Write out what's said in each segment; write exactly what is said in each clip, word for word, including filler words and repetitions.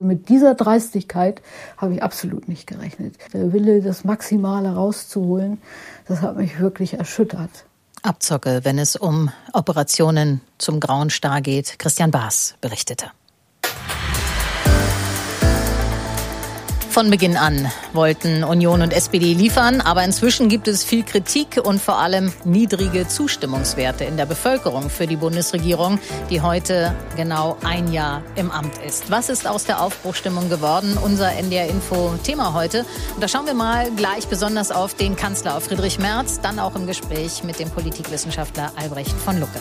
mit dieser Dreistigkeit habe ich absolut nicht gerechnet. Der Wille, das Maximale rauszuholen, das hat mich wirklich erschüttert. Abzocke, wenn es um Operationen zum Grauen Star geht. Christian Baas berichtete. Von Beginn an wollten Union und S P D liefern, aber inzwischen gibt es viel Kritik und vor allem niedrige Zustimmungswerte in der Bevölkerung für die Bundesregierung, die heute genau ein Jahr im Amt ist. Was ist aus der Aufbruchstimmung geworden? Unser N D R-Info-Thema heute. Und da schauen wir mal gleich besonders auf den Kanzler, auf Friedrich Merz, dann auch im Gespräch mit dem Politikwissenschaftler Albrecht von Lucke.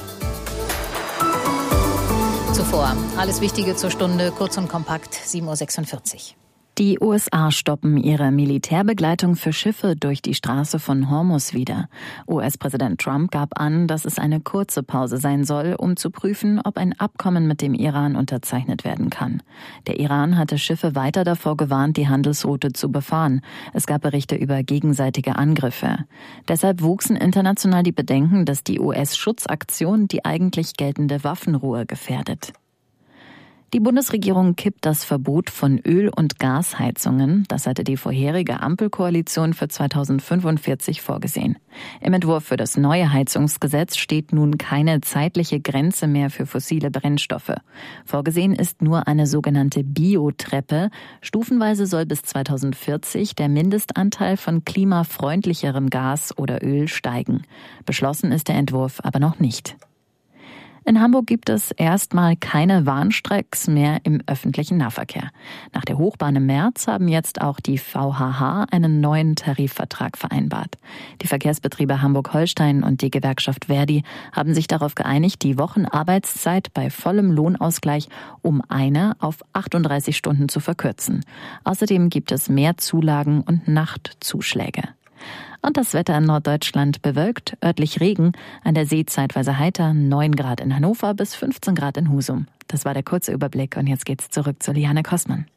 Zuvor alles Wichtige zur Stunde, kurz und kompakt, sieben Uhr sechsundvierzig. Die U S A stoppen ihre Militärbegleitung für Schiffe durch die Straße von Hormuz wieder. U S-Präsident Trump gab an, dass es eine kurze Pause sein soll, um zu prüfen, ob ein Abkommen mit dem Iran unterzeichnet werden kann. Der Iran hatte Schiffe weiter davor gewarnt, die Handelsroute zu befahren. Es gab Berichte über gegenseitige Angriffe. Deshalb wuchsen international die Bedenken, dass die U S-Schutzaktion die eigentlich geltende Waffenruhe gefährdet. Die Bundesregierung kippt das Verbot von Öl- und Gasheizungen. Das hatte die vorherige Ampelkoalition für zweitausendfünfundvierzig vorgesehen. Im Entwurf für das neue Heizungsgesetz steht nun keine zeitliche Grenze mehr für fossile Brennstoffe. Vorgesehen ist nur eine sogenannte Biotreppe. Stufenweise soll bis zweitausendvierzig der Mindestanteil von klimafreundlicherem Gas oder Öl steigen. Beschlossen ist der Entwurf aber noch nicht. In Hamburg gibt es erstmal keine Warnstreiks mehr im öffentlichen Nahverkehr. Nach der Hochbahn im März haben jetzt auch die V H H einen neuen Tarifvertrag vereinbart. Die Verkehrsbetriebe Hamburg-Holstein und die Gewerkschaft Verdi haben sich darauf geeinigt, die Wochenarbeitszeit bei vollem Lohnausgleich um eine auf achtunddreißig Stunden zu verkürzen. Außerdem gibt es mehr Zulagen und Nachtzuschläge. Und das Wetter in Norddeutschland bewölkt, örtlich Regen, an der See zeitweise heiter, neun Grad in Hannover bis fünfzehn Grad in Husum. Das war der kurze Überblick und jetzt geht's zurück zu Liane Kostmann.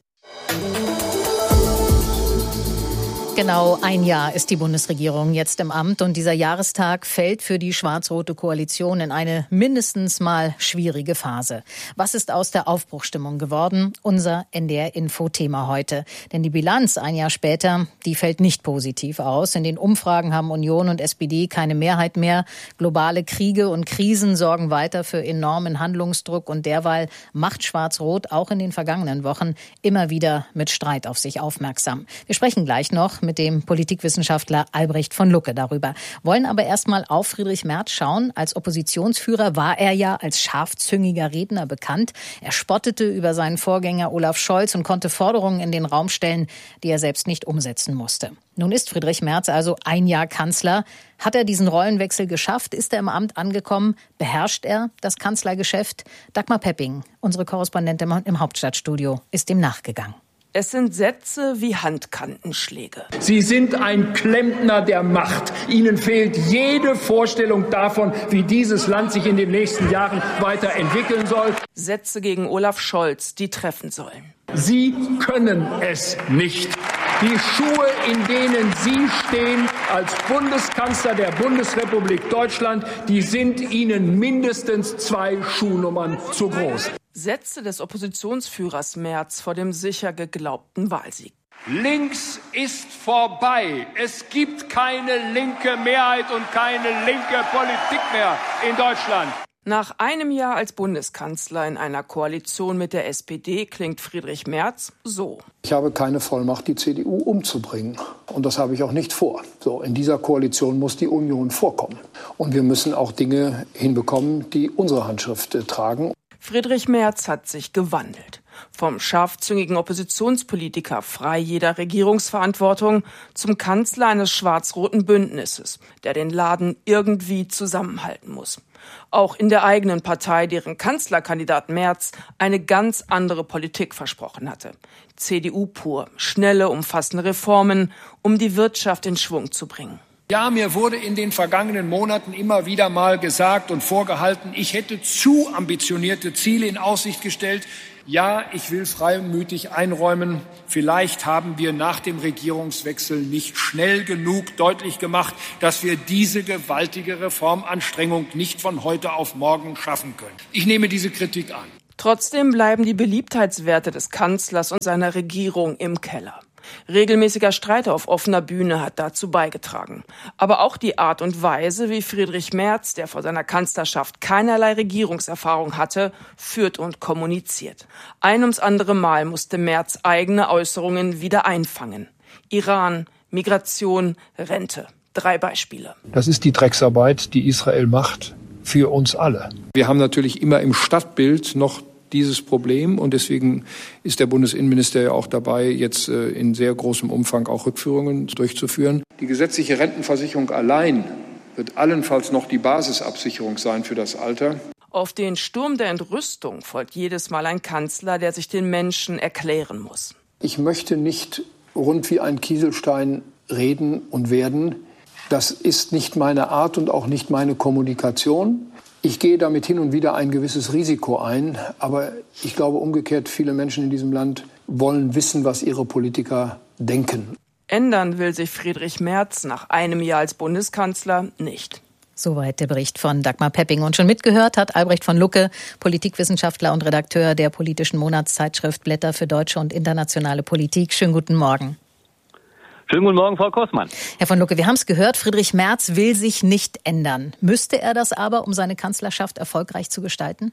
Genau ein Jahr ist die Bundesregierung jetzt im Amt und dieser Jahrestag fällt für die schwarz-rote Koalition in eine mindestens mal schwierige Phase. Was ist aus der Aufbruchstimmung geworden? Unser N D R-Info-Thema heute. Denn die Bilanz ein Jahr später, die fällt nicht positiv aus. In den Umfragen haben Union und S P D keine Mehrheit mehr. Globale Kriege und Krisen sorgen weiter für enormen Handlungsdruck und derweil macht Schwarz-Rot auch in den vergangenen Wochen immer wieder mit Streit auf sich aufmerksam. Wir sprechen gleich noch mit dem Politikwissenschaftler Albrecht von Lucke darüber. Wollen aber erstmal auf Friedrich Merz schauen. Als Oppositionsführer war er ja als scharfzüngiger Redner bekannt. Er spottete über seinen Vorgänger Olaf Scholz und konnte Forderungen in den Raum stellen, die er selbst nicht umsetzen musste. Nun ist Friedrich Merz also ein Jahr Kanzler. Hat er diesen Rollenwechsel geschafft? Ist er im Amt angekommen? Beherrscht er das Kanzlergeschäft? Dagmar Pepping, unsere Korrespondentin im Hauptstadtstudio, ist dem nachgegangen. Es sind Sätze wie Handkantenschläge. Sie sind ein Klempner der Macht. Ihnen fehlt jede Vorstellung davon, wie dieses Land sich in den nächsten Jahren weiterentwickeln soll. Sätze gegen Olaf Scholz, die treffen sollen. Sie können es nicht. Die Schuhe, in denen Sie stehen als Bundeskanzler der Bundesrepublik Deutschland, die sind Ihnen mindestens zwei Schuhnummern zu groß. Sätze des Oppositionsführers Merz vor dem sicher geglaubten Wahlsieg. Links ist vorbei. Es gibt keine linke Mehrheit und keine linke Politik mehr in Deutschland. Nach einem Jahr als Bundeskanzler in einer Koalition mit der S P D klingt Friedrich Merz so. Ich habe keine Vollmacht, die C D U umzubringen. Und das habe ich auch nicht vor. So, in dieser Koalition muss die Union vorkommen. Und wir müssen auch Dinge hinbekommen, die unsere Handschrift äh, tragen. Friedrich Merz hat sich gewandelt. Vom scharfzüngigen Oppositionspolitiker frei jeder Regierungsverantwortung zum Kanzler eines schwarz-roten Bündnisses, der den Laden irgendwie zusammenhalten muss. Auch in der eigenen Partei, deren Kanzlerkandidat Merz eine ganz andere Politik versprochen hatte. C D U pur, schnelle, umfassende Reformen, um die Wirtschaft in Schwung zu bringen. Ja, mir wurde in den vergangenen Monaten immer wieder mal gesagt und vorgehalten, ich hätte zu ambitionierte Ziele in Aussicht gestellt. Ja, ich will freimütig einräumen, vielleicht haben wir nach dem Regierungswechsel nicht schnell genug deutlich gemacht, dass wir diese gewaltige Reformanstrengung nicht von heute auf morgen schaffen können. Ich nehme diese Kritik an. Trotzdem bleiben die Beliebtheitswerte des Kanzlers und seiner Regierung im Keller. Regelmäßiger Streit auf offener Bühne hat dazu beigetragen. Aber auch die Art und Weise, wie Friedrich Merz, der vor seiner Kanzlerschaft keinerlei Regierungserfahrung hatte, führt und kommuniziert. Ein ums andere Mal musste Merz eigene Äußerungen wieder einfangen. Iran, Migration, Rente. Drei Beispiele. Das ist die Drecksarbeit, die Israel macht, für uns alle. Wir haben natürlich immer im Stadtbild noch dieses Problem und deswegen ist der Bundesinnenminister ja auch dabei, jetzt in sehr großem Umfang auch Rückführungen durchzuführen. Die gesetzliche Rentenversicherung allein wird allenfalls noch die Basisabsicherung sein für das Alter. Auf den Sturm der Entrüstung folgt jedes Mal ein Kanzler, der sich den Menschen erklären muss. Ich möchte nicht rund wie ein Kieselstein reden und werden. Das ist nicht meine Art und auch nicht meine Kommunikation. Ich gehe damit hin und wieder ein gewisses Risiko ein, aber ich glaube umgekehrt, viele Menschen in diesem Land wollen wissen, was ihre Politiker denken. Ändern will sich Friedrich Merz nach einem Jahr als Bundeskanzler nicht. Soweit der Bericht von Dagmar Pepping. Und schon mitgehört hat Albrecht von Lucke, Politikwissenschaftler und Redakteur der politischen Monatszeitschrift Blätter für deutsche und internationale Politik. Schönen guten Morgen. Schönen guten Morgen, Frau Kossmann. Herr von Lucke, wir haben es gehört, Friedrich Merz will sich nicht ändern. Müsste er das aber, um seine Kanzlerschaft erfolgreich zu gestalten?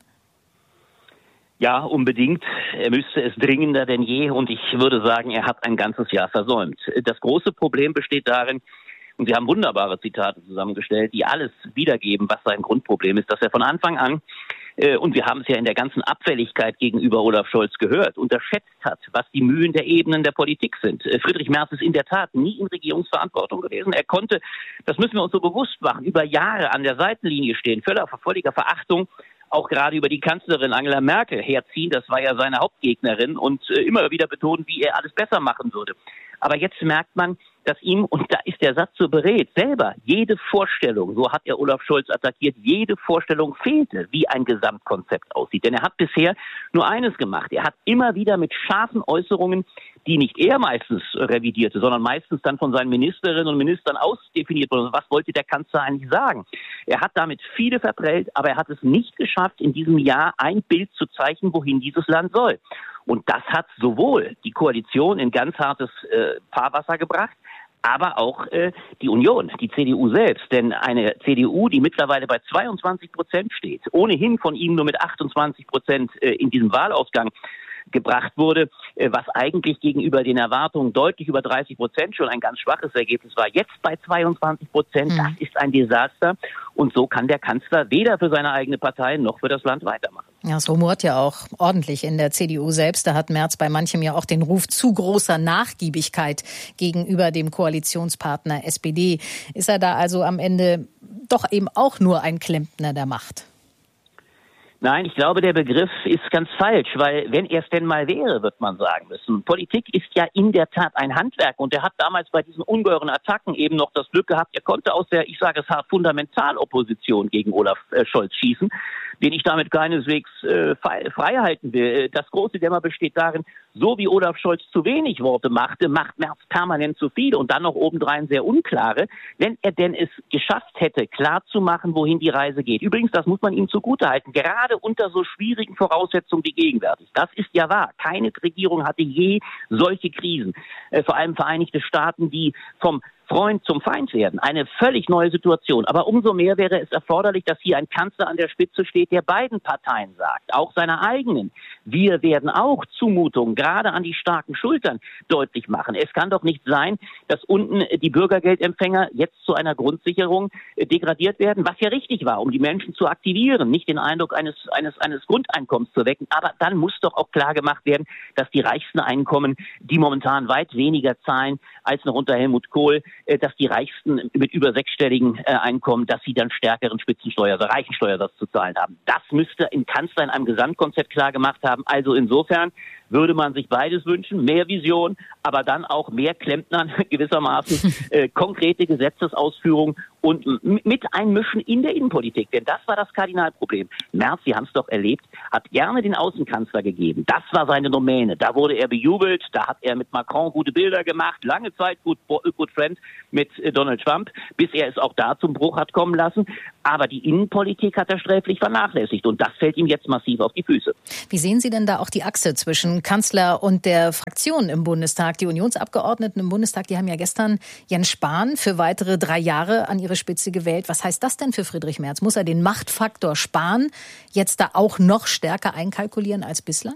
Ja, unbedingt. Er müsste es dringender denn je. Und ich würde sagen, er hat ein ganzes Jahr versäumt. Das große Problem besteht darin, und Sie haben wunderbare Zitate zusammengestellt, die alles wiedergeben, was sein Grundproblem ist, dass er von Anfang an, äh, und wir haben es ja in der ganzen Abfälligkeit gegenüber Olaf Scholz gehört, unterschätzt hat, was die Mühen der Ebenen der Politik sind. Äh, Friedrich Merz ist in der Tat nie in Regierungsverantwortung gewesen. Er konnte, das müssen wir uns so bewusst machen, über Jahre an der Seitenlinie stehen, völlig völliger Verachtung, auch gerade über die Kanzlerin Angela Merkel herziehen. Das war ja seine Hauptgegnerin und äh, immer wieder betonen, wie er alles besser machen würde. Aber jetzt merkt man, dass ihm, und da ist der Satz so beredt, selber jede Vorstellung, so hat er Olaf Scholz attackiert, jede Vorstellung fehlte, wie ein Gesamtkonzept aussieht. Denn er hat bisher nur eines gemacht. Er hat immer wieder mit scharfen Äußerungen, die nicht er meistens revidierte, sondern meistens dann von seinen Ministerinnen und Ministern ausdefiniert wurden. Was wollte der Kanzler eigentlich sagen? Er hat damit viele verprellt, aber er hat es nicht geschafft, in diesem Jahr ein Bild zu zeichnen, wohin dieses Land soll. Und das hat sowohl die Koalition in ganz hartes äh, Fahrwasser gebracht, aber auch äh, die Union, die C D U selbst. Denn eine C D U, die mittlerweile bei zweiundzwanzig Prozent steht, ohnehin von ihnen nur mit achtundzwanzig Prozent äh, in diesem Wahlausgang gebracht wurde, was eigentlich gegenüber den Erwartungen deutlich über dreißig Prozent schon ein ganz schwaches Ergebnis war. Jetzt bei zweiundzwanzig Prozent, das ist ein Desaster. Und so kann der Kanzler weder für seine eigene Partei noch für das Land weitermachen. Ja, es rumort ja auch ordentlich in der C D U selbst. Da hat Merz bei manchem ja auch den Ruf zu großer Nachgiebigkeit gegenüber dem Koalitionspartner S P D. Ist er da also am Ende doch eben auch nur ein Klempner der Macht? Nein, ich glaube, der Begriff ist ganz falsch, weil wenn er es denn mal wäre, wird man sagen müssen. Politik ist ja in der Tat ein Handwerk und er hat damals bei diesen ungeheuren Attacken eben noch das Glück gehabt, er konnte aus der, ich sage es hart, Fundamentalopposition gegen Olaf äh, Scholz schießen, den ich damit keineswegs äh, frei halten will. Das große Dilemma besteht darin, so wie Olaf Scholz zu wenig Worte machte, macht Merz permanent zu viele und dann noch obendrein sehr unklare. Wenn er denn es geschafft hätte, klarzumachen, wohin die Reise geht. Übrigens, das muss man ihm zugutehalten, gerade unter so schwierigen Voraussetzungen wie gegenwärtig. Das ist ja wahr. Keine Regierung hatte je solche Krisen. Äh, vor allem Vereinigte Staaten, die vom Freund zum Feind werden. Eine völlig neue Situation. Aber umso mehr wäre es erforderlich, dass hier ein Kanzler an der Spitze steht, der beiden Parteien sagt, auch seiner eigenen. Wir werden auch Zumutungen gerade an die starken Schultern deutlich machen. Es kann doch nicht sein, dass unten die Bürgergeldempfänger jetzt zu einer Grundsicherung degradiert werden, was ja richtig war, um die Menschen zu aktivieren, nicht den Eindruck eines, eines, eines Grundeinkommens zu wecken. Aber dann muss doch auch klar gemacht werden, dass die reichsten Einkommen, die momentan weit weniger zahlen als noch unter Helmut Kohl, dass die Reichsten mit über sechsstelligen äh, Einkommen, dass sie dann stärkeren Spitzensteuer, also Reichensteuersatz zu zahlen haben. Das müsste ein Kanzler in einem Gesamtkonzept klar gemacht haben. Also insofern würde man sich beides wünschen, mehr Vision, aber dann auch mehr Klempnern gewissermaßen, äh, konkrete Gesetzesausführung und m- mit Einmischen in der Innenpolitik. Denn das war das Kardinalproblem. Merz, Sie haben es doch erlebt, hat gerne den Außenkanzler gegeben. Das war seine Domäne. Da wurde er bejubelt, da hat er mit Macron gute Bilder gemacht, lange Zeit gut, good friend mit äh, Donald Trump, bis er es auch da zum Bruch hat kommen lassen. Aber die Innenpolitik hat er sträflich vernachlässigt und das fällt ihm jetzt massiv auf die Füße. Wie sehen Sie denn da auch die Achse zwischen Kanzler und der Fraktion im Bundestag? Die Unionsabgeordneten im Bundestag, die haben ja gestern Jens Spahn für weitere drei Jahre an ihre Spitze gewählt. Was heißt das denn für Friedrich Merz? Muss er den Machtfaktor Spahn jetzt da auch noch stärker einkalkulieren als bislang?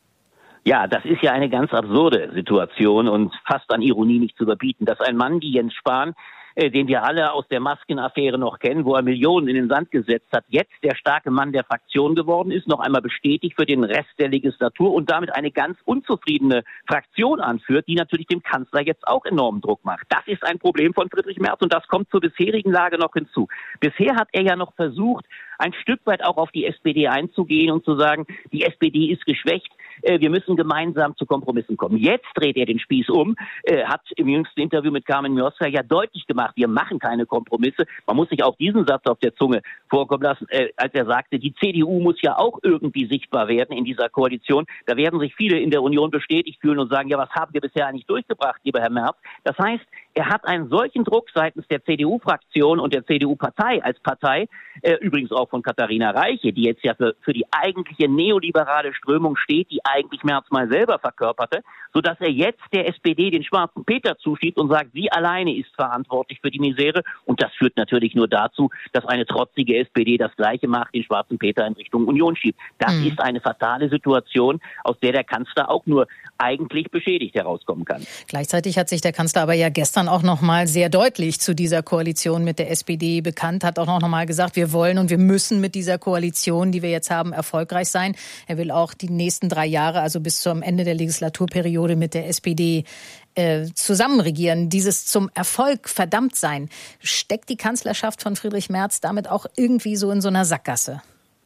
Ja, das ist ja eine ganz absurde Situation und fast an Ironie nicht zu überbieten, dass ein Mann wie Jens Spahn, äh, den wir alle aus der Maskenaffäre noch kennen, wo er Millionen in den Sand gesetzt hat, jetzt der starke Mann der Fraktion geworden ist, noch einmal bestätigt für den Rest der Legislatur und damit eine ganz unzufriedene Fraktion anführt, die natürlich dem Kanzler jetzt auch enormen Druck macht. Das ist ein Problem von Friedrich Merz und das kommt zur bisherigen Lage noch hinzu. Bisher hat er ja noch versucht, ein Stück weit auch auf die S P D einzugehen und zu sagen, die S P D ist geschwächt, wir müssen gemeinsam zu Kompromissen kommen. Jetzt dreht er den Spieß um, hat im jüngsten Interview mit Carmen Mioska ja deutlich gemacht, wir machen keine Kompromisse. Man muss sich auch diesen Satz auf der Zunge vorkommen lassen, als er sagte, die C D U muss ja auch irgendwie sichtbar werden in dieser Koalition. Da werden sich viele in der Union bestätigt fühlen und sagen, ja, was haben wir bisher eigentlich durchgebracht, lieber Herr Merz? Das heißt, er hat einen solchen Druck seitens der C D U-Fraktion und der C D U-Partei als Partei, äh, übrigens auch von Katharina Reiche, die jetzt ja für, für die eigentliche neoliberale Strömung steht, die eigentlich Merz mal selber verkörperte, sodass er jetzt der S P D den schwarzen Peter zuschiebt und sagt, sie alleine ist verantwortlich für die Misere. Und das führt natürlich nur dazu, dass eine trotzige S P D das Gleiche macht, den schwarzen Peter in Richtung Union schiebt. Das mhm. ist eine fatale Situation, aus der der Kanzler auch nur eigentlich beschädigt herauskommen kann. Gleichzeitig hat sich der Kanzler aber ja gestern auch noch mal sehr deutlich zu dieser Koalition mit der S P D bekannt, hat auch noch mal gesagt, wir wollen und wir müssen mit dieser Koalition, die wir jetzt haben, erfolgreich sein. Er will auch die nächsten drei Jahre, also bis zum Ende der Legislaturperiode mit der S P D äh, zusammen regieren. Dieses zum Erfolg verdammt sein. Steckt die Kanzlerschaft von Friedrich Merz damit auch irgendwie so in so einer Sackgasse?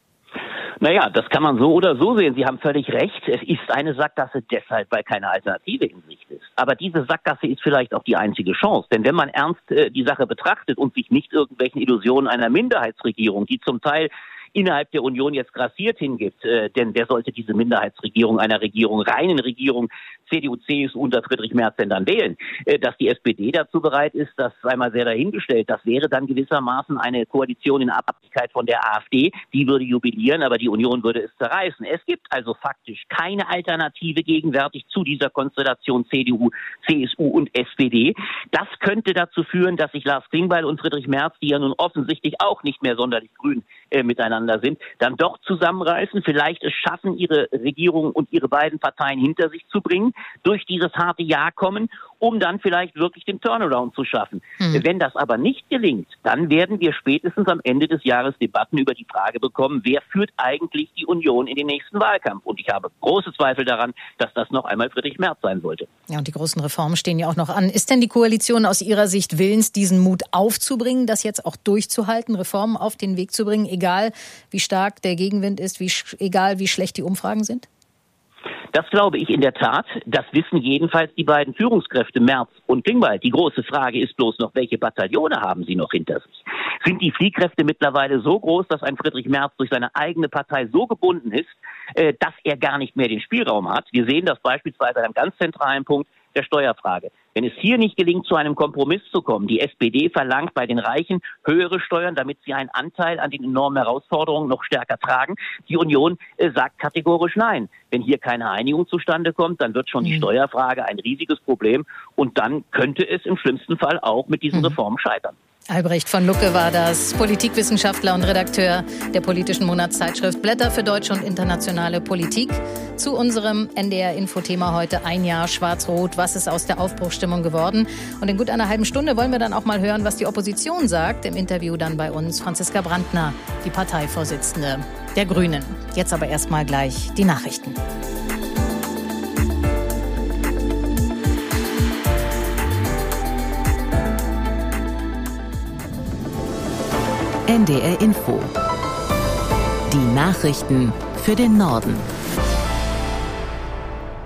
Naja, das kann man so oder so sehen. Sie haben völlig recht. Es ist eine Sackgasse deshalb, weil keine Alternative in Sicht ist. Aber diese Sackgasse ist vielleicht auch die einzige Chance. Denn wenn man ernst äh, die Sache betrachtet und sich nicht irgendwelchen Illusionen einer Minderheitsregierung, die zum Teil innerhalb der Union jetzt grassiert hingibt, äh, denn wer sollte diese Minderheitsregierung einer Regierung, reinen Regierung, C D U, C S U unter Friedrich Merz denn dann wählen? Äh, dass die S P D dazu bereit ist, das sei mal sehr dahingestellt. Das wäre dann gewissermaßen eine Koalition in Abhängigkeit von der AfD. Die würde jubilieren, aber die Union würde es zerreißen. Es gibt also faktisch keine Alternative gegenwärtig zu dieser Konstellation C D U, C S U und S P D. Das könnte dazu führen, dass sich Lars Klingbeil und Friedrich Merz, die ja nun offensichtlich auch nicht mehr sonderlich grün äh, miteinander sind, dann doch zusammenreißen, vielleicht es schaffen, ihre Regierung und ihre beiden Parteien hinter sich zu bringen, durch dieses harte Jahr kommen, um dann vielleicht wirklich den Turnaround zu schaffen. Hm. Wenn das aber nicht gelingt, dann werden wir spätestens am Ende des Jahres Debatten über die Frage bekommen, wer führt eigentlich die Union in den nächsten Wahlkampf? Und ich habe große Zweifel daran, dass das noch einmal Friedrich Merz sein sollte. Ja, und die großen Reformen stehen ja auch noch an. Ist denn die Koalition aus Ihrer Sicht willens, diesen Mut aufzubringen, das jetzt auch durchzuhalten, Reformen auf den Weg zu bringen, egal wie stark der Gegenwind ist, wie, egal wie schlecht die Umfragen sind? Das glaube ich in der Tat. Das wissen jedenfalls die beiden Führungskräfte Merz und Klingbeil. Die große Frage ist bloß noch, welche Bataillone haben sie noch hinter sich? Sind die Fliehkräfte mittlerweile so groß, dass ein Friedrich Merz durch seine eigene Partei so gebunden ist, äh, dass er gar nicht mehr den Spielraum hat? Wir sehen das beispielsweise an einem ganz zentralen Punkt der Steuerfrage. Wenn es hier nicht gelingt, zu einem Kompromiss zu kommen, die S P D verlangt bei den Reichen höhere Steuern, damit sie einen Anteil an den enormen Herausforderungen noch stärker tragen. Die Union äh, sagt kategorisch nein. Wenn hier keine Einigung zustande kommt, dann wird schon die Steuerfrage ein riesiges Problem und dann könnte es im schlimmsten Fall auch mit diesen Reformen scheitern. Albrecht von Lucke war das, Politikwissenschaftler und Redakteur der politischen Monatszeitschrift Blätter für deutsche und internationale Politik. Zu unserem N D R-Info-Thema heute ein Jahr Schwarz-Rot. Was ist aus der Aufbruchsstimmung geworden? Und in gut einer halben Stunde wollen wir dann auch mal hören, was die Opposition sagt. Im Interview dann bei uns Franziska Brandner, die Parteivorsitzende der Grünen. Jetzt aber erstmal gleich die Nachrichten. N D R Info. Die Nachrichten für den Norden.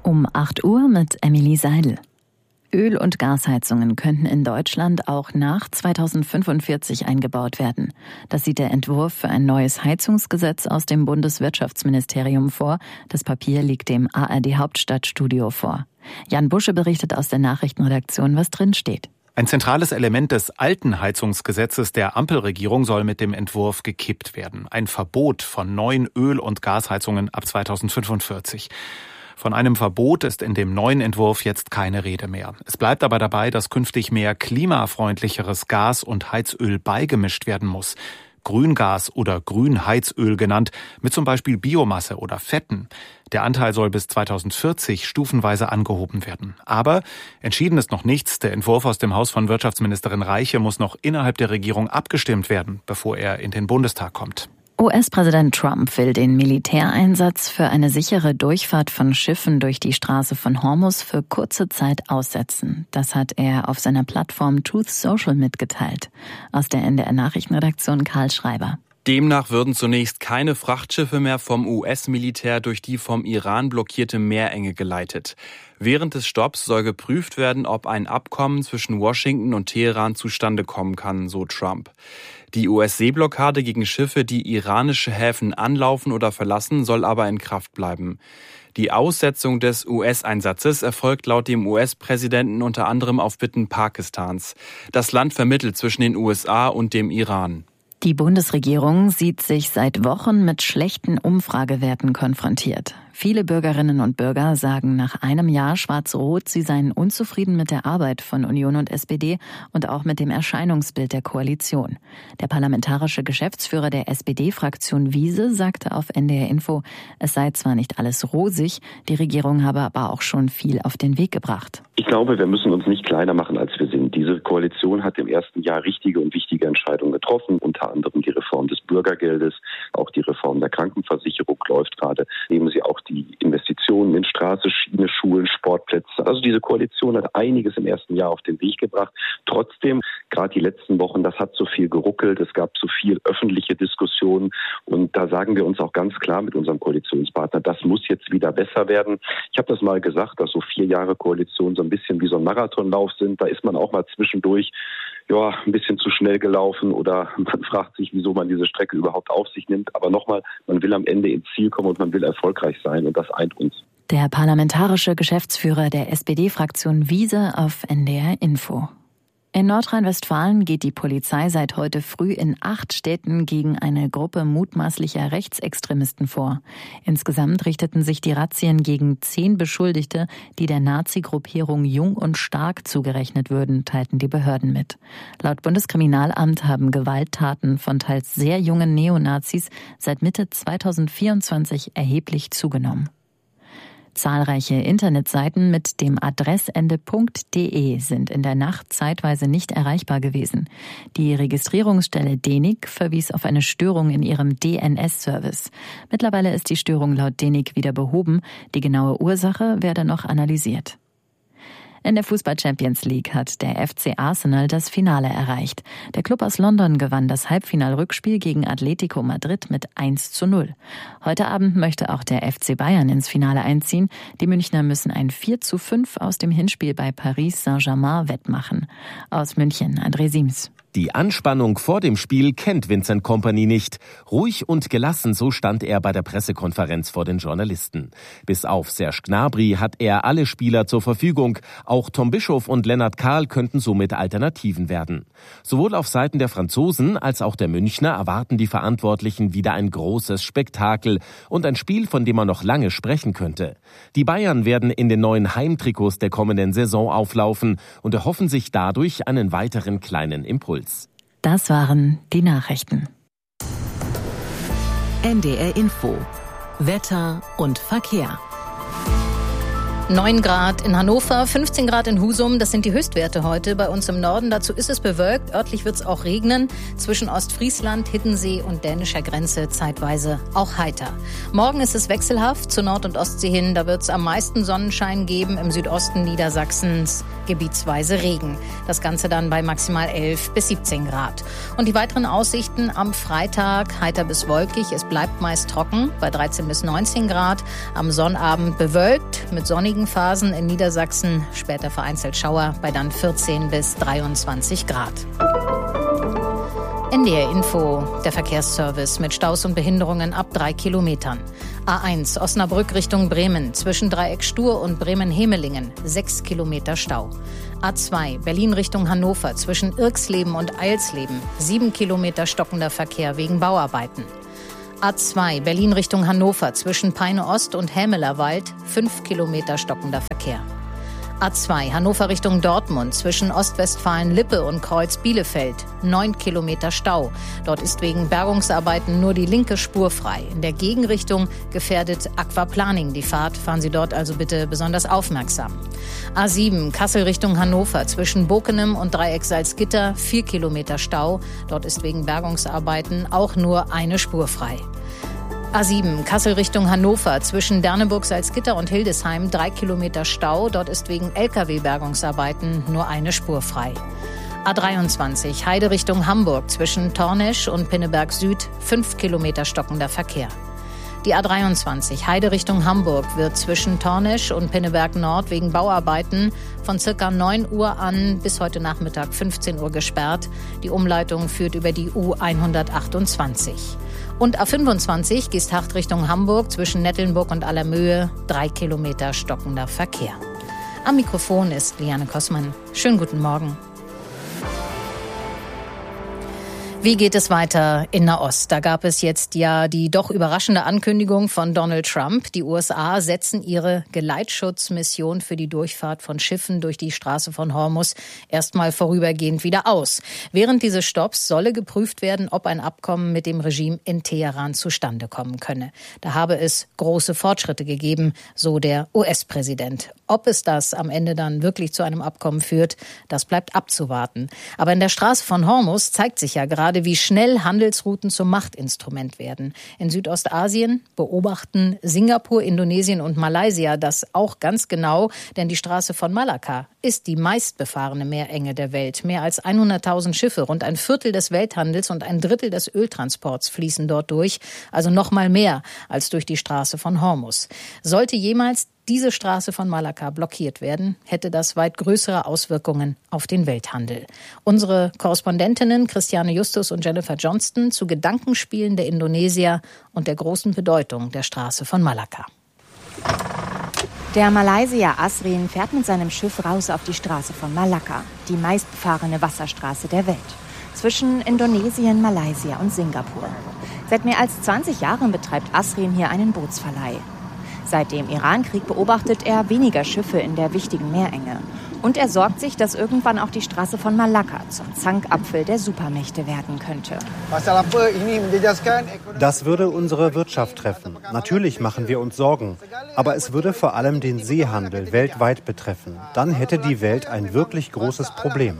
Um acht Uhr mit Emily Seidel. Öl- und Gasheizungen könnten in Deutschland auch nach zweitausendfünfundvierzig eingebaut werden. Das sieht der Entwurf für ein neues Heizungsgesetz aus dem Bundeswirtschaftsministerium vor. Das Papier liegt dem A R D Hauptstadtstudio vor. Jan Busche berichtet aus der Nachrichtenredaktion, was drin steht. Ein zentrales Element des alten Heizungsgesetzes der Ampelregierung soll mit dem Entwurf gekippt werden. Ein Verbot von neuen Öl- und Gasheizungen ab zweitausendfünfundvierzig. Von einem Verbot ist in dem neuen Entwurf jetzt keine Rede mehr. Es bleibt aber dabei, dass künftig mehr klimafreundlicheres Gas und Heizöl beigemischt werden muss. Grüngas oder Grünheizöl genannt, mit zum Beispiel Biomasse oder Fetten. Der Anteil soll bis zweitausendvierzig stufenweise angehoben werden. Aber entschieden ist noch nichts. Der Entwurf aus dem Haus von Wirtschaftsministerin Reiche muss noch innerhalb der Regierung abgestimmt werden, bevor er in den Bundestag kommt. U S-Präsident Trump will den Militäreinsatz für eine sichere Durchfahrt von Schiffen durch die Straße von Hormuz für kurze Zeit aussetzen. Das hat er auf seiner Plattform Truth Social mitgeteilt. Aus der N D R-Nachrichtenredaktion Karl Schreiber. Demnach würden zunächst keine Frachtschiffe mehr vom U S-Militär durch die vom Iran blockierte Meerenge geleitet. Während des Stopps soll geprüft werden, ob ein Abkommen zwischen Washington und Teheran zustande kommen kann, so Trump. Die U S-Seeblockade gegen Schiffe, die iranische Häfen anlaufen oder verlassen, soll aber in Kraft bleiben. Die Aussetzung des U S-Einsatzes erfolgt laut dem U S-Präsidenten unter anderem auf Bitten Pakistans. Das Land vermittelt zwischen den U S A und dem Iran. Die Bundesregierung sieht sich seit Wochen mit schlechten Umfragewerten konfrontiert. Viele Bürgerinnen und Bürger sagen nach einem Jahr Schwarz-Rot, sie seien unzufrieden mit der Arbeit von Union und S P D und auch mit dem Erscheinungsbild der Koalition. Der parlamentarische Geschäftsführer der S P D-Fraktion Wiese sagte auf N D R Info, es sei zwar nicht alles rosig, die Regierung habe aber auch schon viel auf den Weg gebracht. Ich glaube, wir müssen uns nicht kleiner machen, als wir sind. Diese Koalition hat im ersten Jahr richtige und wichtige Entscheidungen getroffen, unter anderem die Reform des Bürgergeldes, auch die Reform der Krankenversicherung läuft gerade, nehmen Sie auch die Investitionen in Straße, Schiene, Schulen, Sportplätze. Also diese Koalition hat einiges im ersten Jahr auf den Weg gebracht. Trotzdem, gerade die letzten Wochen, das hat so viel geruckelt, es gab so viel öffentliche Diskussionen und da sagen wir uns auch ganz klar mit unserem Koalitionspartner, das muss jetzt wieder besser werden. Ich habe das mal gesagt, dass so vier Jahre Koalition so ein bisschen wie so ein Marathonlauf sind. Da ist man auch mal zwischendurch ja, ein bisschen zu schnell gelaufen oder man fragt sich, wieso man diese Strecke überhaupt auf sich nimmt. Aber nochmal, man will am Ende ins Ziel kommen und man will erfolgreich sein und das eint uns. Der parlamentarische Geschäftsführer der S P D-Fraktion Wiese auf N D R Info. In Nordrhein-Westfalen geht die Polizei seit heute früh in acht Städten gegen eine Gruppe mutmaßlicher Rechtsextremisten vor. Insgesamt richteten sich die Razzien gegen zehn Beschuldigte, die der Nazi-Gruppierung Jung und Stark zugerechnet würden, teilten die Behörden mit. Laut Bundeskriminalamt haben Gewalttaten von teils sehr jungen Neonazis seit Mitte zweitausendvierundzwanzig erheblich zugenommen. Zahlreiche Internetseiten mit dem Adressende .de sind in der Nacht zeitweise nicht erreichbar gewesen. Die Registrierungsstelle D E N I C verwies auf eine Störung in ihrem D N S-Service. Mittlerweile ist die Störung laut D E N I C wieder behoben. Die genaue Ursache werde noch analysiert. In der Fußball-Champions League hat der F C Arsenal das Finale erreicht. Der Club aus London gewann das Halbfinalrückspiel gegen Atletico Madrid mit eins zu null. Heute Abend möchte auch der F C Bayern ins Finale einziehen. Die Münchner müssen ein vier zu fünf aus dem Hinspiel bei Paris Saint-Germain wettmachen. Aus München, André Siems. Die Anspannung vor dem Spiel kennt Vincent Kompany nicht. Ruhig und gelassen, so stand er bei der Pressekonferenz vor den Journalisten. Bis auf Serge Gnabry hat er alle Spieler zur Verfügung. Auch Tom Bischof und Lennart Kahl könnten somit Alternativen werden. Sowohl auf Seiten der Franzosen als auch der Münchner erwarten die Verantwortlichen wieder ein großes Spektakel und ein Spiel, von dem man noch lange sprechen könnte. Die Bayern werden in den neuen Heimtrikots der kommenden Saison auflaufen und erhoffen sich dadurch einen weiteren kleinen Impuls. Das waren die Nachrichten. N D R Info. Wetter und Verkehr. neun Grad in Hannover, fünfzehn Grad in Husum, das sind die Höchstwerte heute bei uns im Norden. Dazu ist es bewölkt, örtlich wird es auch regnen. Zwischen Ostfriesland, Hiddensee und dänischer Grenze zeitweise auch heiter. Morgen ist es wechselhaft zur Nord- und Ostsee hin. Da wird es am meisten Sonnenschein geben, im Südosten Niedersachsens gebietsweise Regen. Das Ganze dann bei maximal elf bis siebzehn Grad. Und die weiteren Aussichten am Freitag, heiter bis wolkig. Es bleibt meist trocken bei dreizehn bis neunzehn Grad. Am Sonnabend bewölkt mit sonnigen sonnigen Phasen in Niedersachsen, später vereinzelt Schauer bei dann vierzehn bis dreiundzwanzig Grad. N D R Info, der Verkehrsservice mit Staus und Behinderungen ab drei Kilometern. A eins Osnabrück Richtung Bremen, zwischen Dreieck Stur und Bremen-Hemelingen, sechs Kilometer Stau. A zwei Berlin Richtung Hannover, zwischen Irxleben und Eilsleben, sieben Kilometer stockender Verkehr wegen Bauarbeiten. A zwei Berlin Richtung Hannover, zwischen Peine Ost und Hämelerwald, fünf Kilometer stockender Verkehr. A zwei Hannover Richtung Dortmund, zwischen Ostwestfalen-Lippe und Kreuz Bielefeld, neun Kilometer Stau. Dort ist wegen Bergungsarbeiten nur die linke Spur frei. In der Gegenrichtung gefährdet Aquaplaning die Fahrt. Fahren Sie dort also bitte besonders aufmerksam. A sieben Kassel Richtung Hannover, zwischen Bokenem und Dreieck Salzgitter, vier Kilometer Stau. Dort ist wegen Bergungsarbeiten auch nur eine Spur frei. A sieben Kassel Richtung Hannover, zwischen Derneburg-Salzgitter und Hildesheim drei Kilometer Stau. Dort ist wegen L K W-Bergungsarbeiten nur eine Spur frei. A dreiundzwanzig Heide Richtung Hamburg, zwischen Tornesch und Pinneberg Süd fünf Kilometer stockender Verkehr. Die A dreiundzwanzig Heide Richtung Hamburg wird zwischen Tornesch und Pinneberg Nord wegen Bauarbeiten von circa neun Uhr an bis heute Nachmittag fünfzehn Uhr gesperrt. Die Umleitung führt über die U hundertachtundzwanzig. Und A fünfundzwanzig Giesthacht Richtung Hamburg, zwischen Nettelnburg und Allermöhe drei Kilometer stockender Verkehr. Am Mikrofon ist Liane Kossmann. Schönen guten Morgen. Wie geht es weiter in Nahost? Da gab es jetzt ja die doch überraschende Ankündigung von Donald Trump. Die U S A setzen ihre Geleitschutzmission für die Durchfahrt von Schiffen durch die Straße von Hormuz erstmal vorübergehend wieder aus. Während dieses Stopps solle geprüft werden, ob ein Abkommen mit dem Regime in Teheran zustande kommen könne. Da habe es große Fortschritte gegeben, so der U S-Präsident. Ob es das am Ende dann wirklich zu einem Abkommen führt, das bleibt abzuwarten. Aber in der Straße von Hormuz zeigt sich ja gerade, wie schnell Handelsrouten zum Machtinstrument werden. In Südostasien beobachten Singapur, Indonesien und Malaysia das auch ganz genau, denn die Straße von Malakka ist die meistbefahrene Meerenge der Welt. Mehr als hunderttausend Schiffe, rund ein Viertel des Welthandels und ein Drittel des Öltransports fließen dort durch, also noch mal mehr als durch die Straße von Hormuz. Sollte jemals diese Straße von Malakka blockiert werden, hätte das weit größere Auswirkungen auf den Welthandel. Unsere Korrespondentinnen Christiane Justus und Jennifer Johnston zu Gedankenspielen der Indonesier und der großen Bedeutung der Straße von Malakka. Der Malaysier Asrin fährt mit seinem Schiff raus auf die Straße von Malakka, die meistbefahrene Wasserstraße der Welt, zwischen Indonesien, Malaysia und Singapur. Seit mehr als zwanzig Jahren betreibt Asrin hier einen Bootsverleih. Seit dem Iran-Krieg beobachtet er weniger Schiffe in der wichtigen Meerenge. Und er sorgt sich, dass irgendwann auch die Straße von Malakka zum Zankapfel der Supermächte werden könnte. Das würde unsere Wirtschaft treffen. Natürlich machen wir uns Sorgen. Aber es würde vor allem den Seehandel weltweit betreffen. Dann hätte die Welt ein wirklich großes Problem.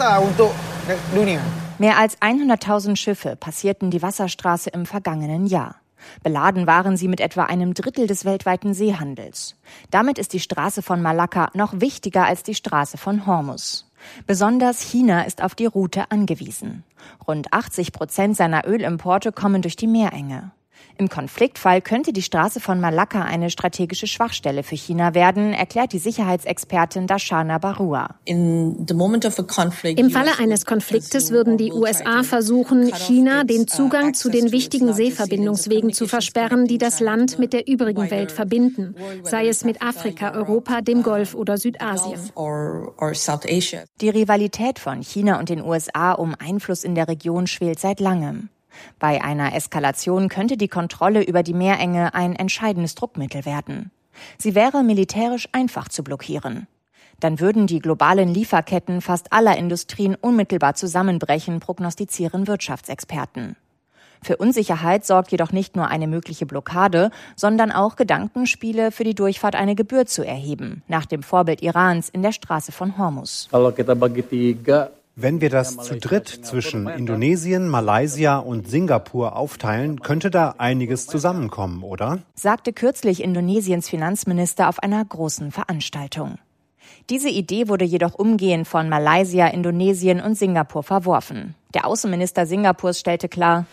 Mehr als hunderttausend Schiffe passierten die Wasserstraße im vergangenen Jahr. Beladen waren sie mit etwa einem Drittel des weltweiten Seehandels. Damit ist die Straße von Malakka noch wichtiger als die Straße von Hormuz. Besonders China ist auf die Route angewiesen. Rund achtzig Prozent seiner Ölimporte kommen durch die Meerenge. Im Konfliktfall könnte die Straße von Malakka eine strategische Schwachstelle für China werden, erklärt die Sicherheitsexpertin Darshana Barua. Im Falle eines Konfliktes würden die U S A versuchen, China den Zugang zu den wichtigen Seeverbindungswegen zu versperren, die das Land mit der übrigen Welt verbinden, sei es mit Afrika, Europa, dem Golf oder Südasien. Die Rivalität von China und den U S A um Einfluss in der Region schwelt seit langem. Bei einer Eskalation könnte die Kontrolle über die Meerenge ein entscheidendes Druckmittel werden. Sie wäre militärisch einfach zu blockieren. Dann würden die globalen Lieferketten fast aller Industrien unmittelbar zusammenbrechen, prognostizieren Wirtschaftsexperten. Für Unsicherheit sorgt jedoch nicht nur eine mögliche Blockade, sondern auch Gedankenspiele, für die Durchfahrt eine Gebühr zu erheben, nach dem Vorbild Irans in der Straße von Hormuz. Wenn wir das zu dritt zwischen Indonesien, Malaysia und Singapur aufteilen, könnte da einiges zusammenkommen, oder? Sagte kürzlich Indonesiens Finanzminister auf einer großen Veranstaltung. Diese Idee wurde jedoch umgehend von Malaysia, Indonesien und Singapur verworfen. Der Außenminister Singapurs stellte klar: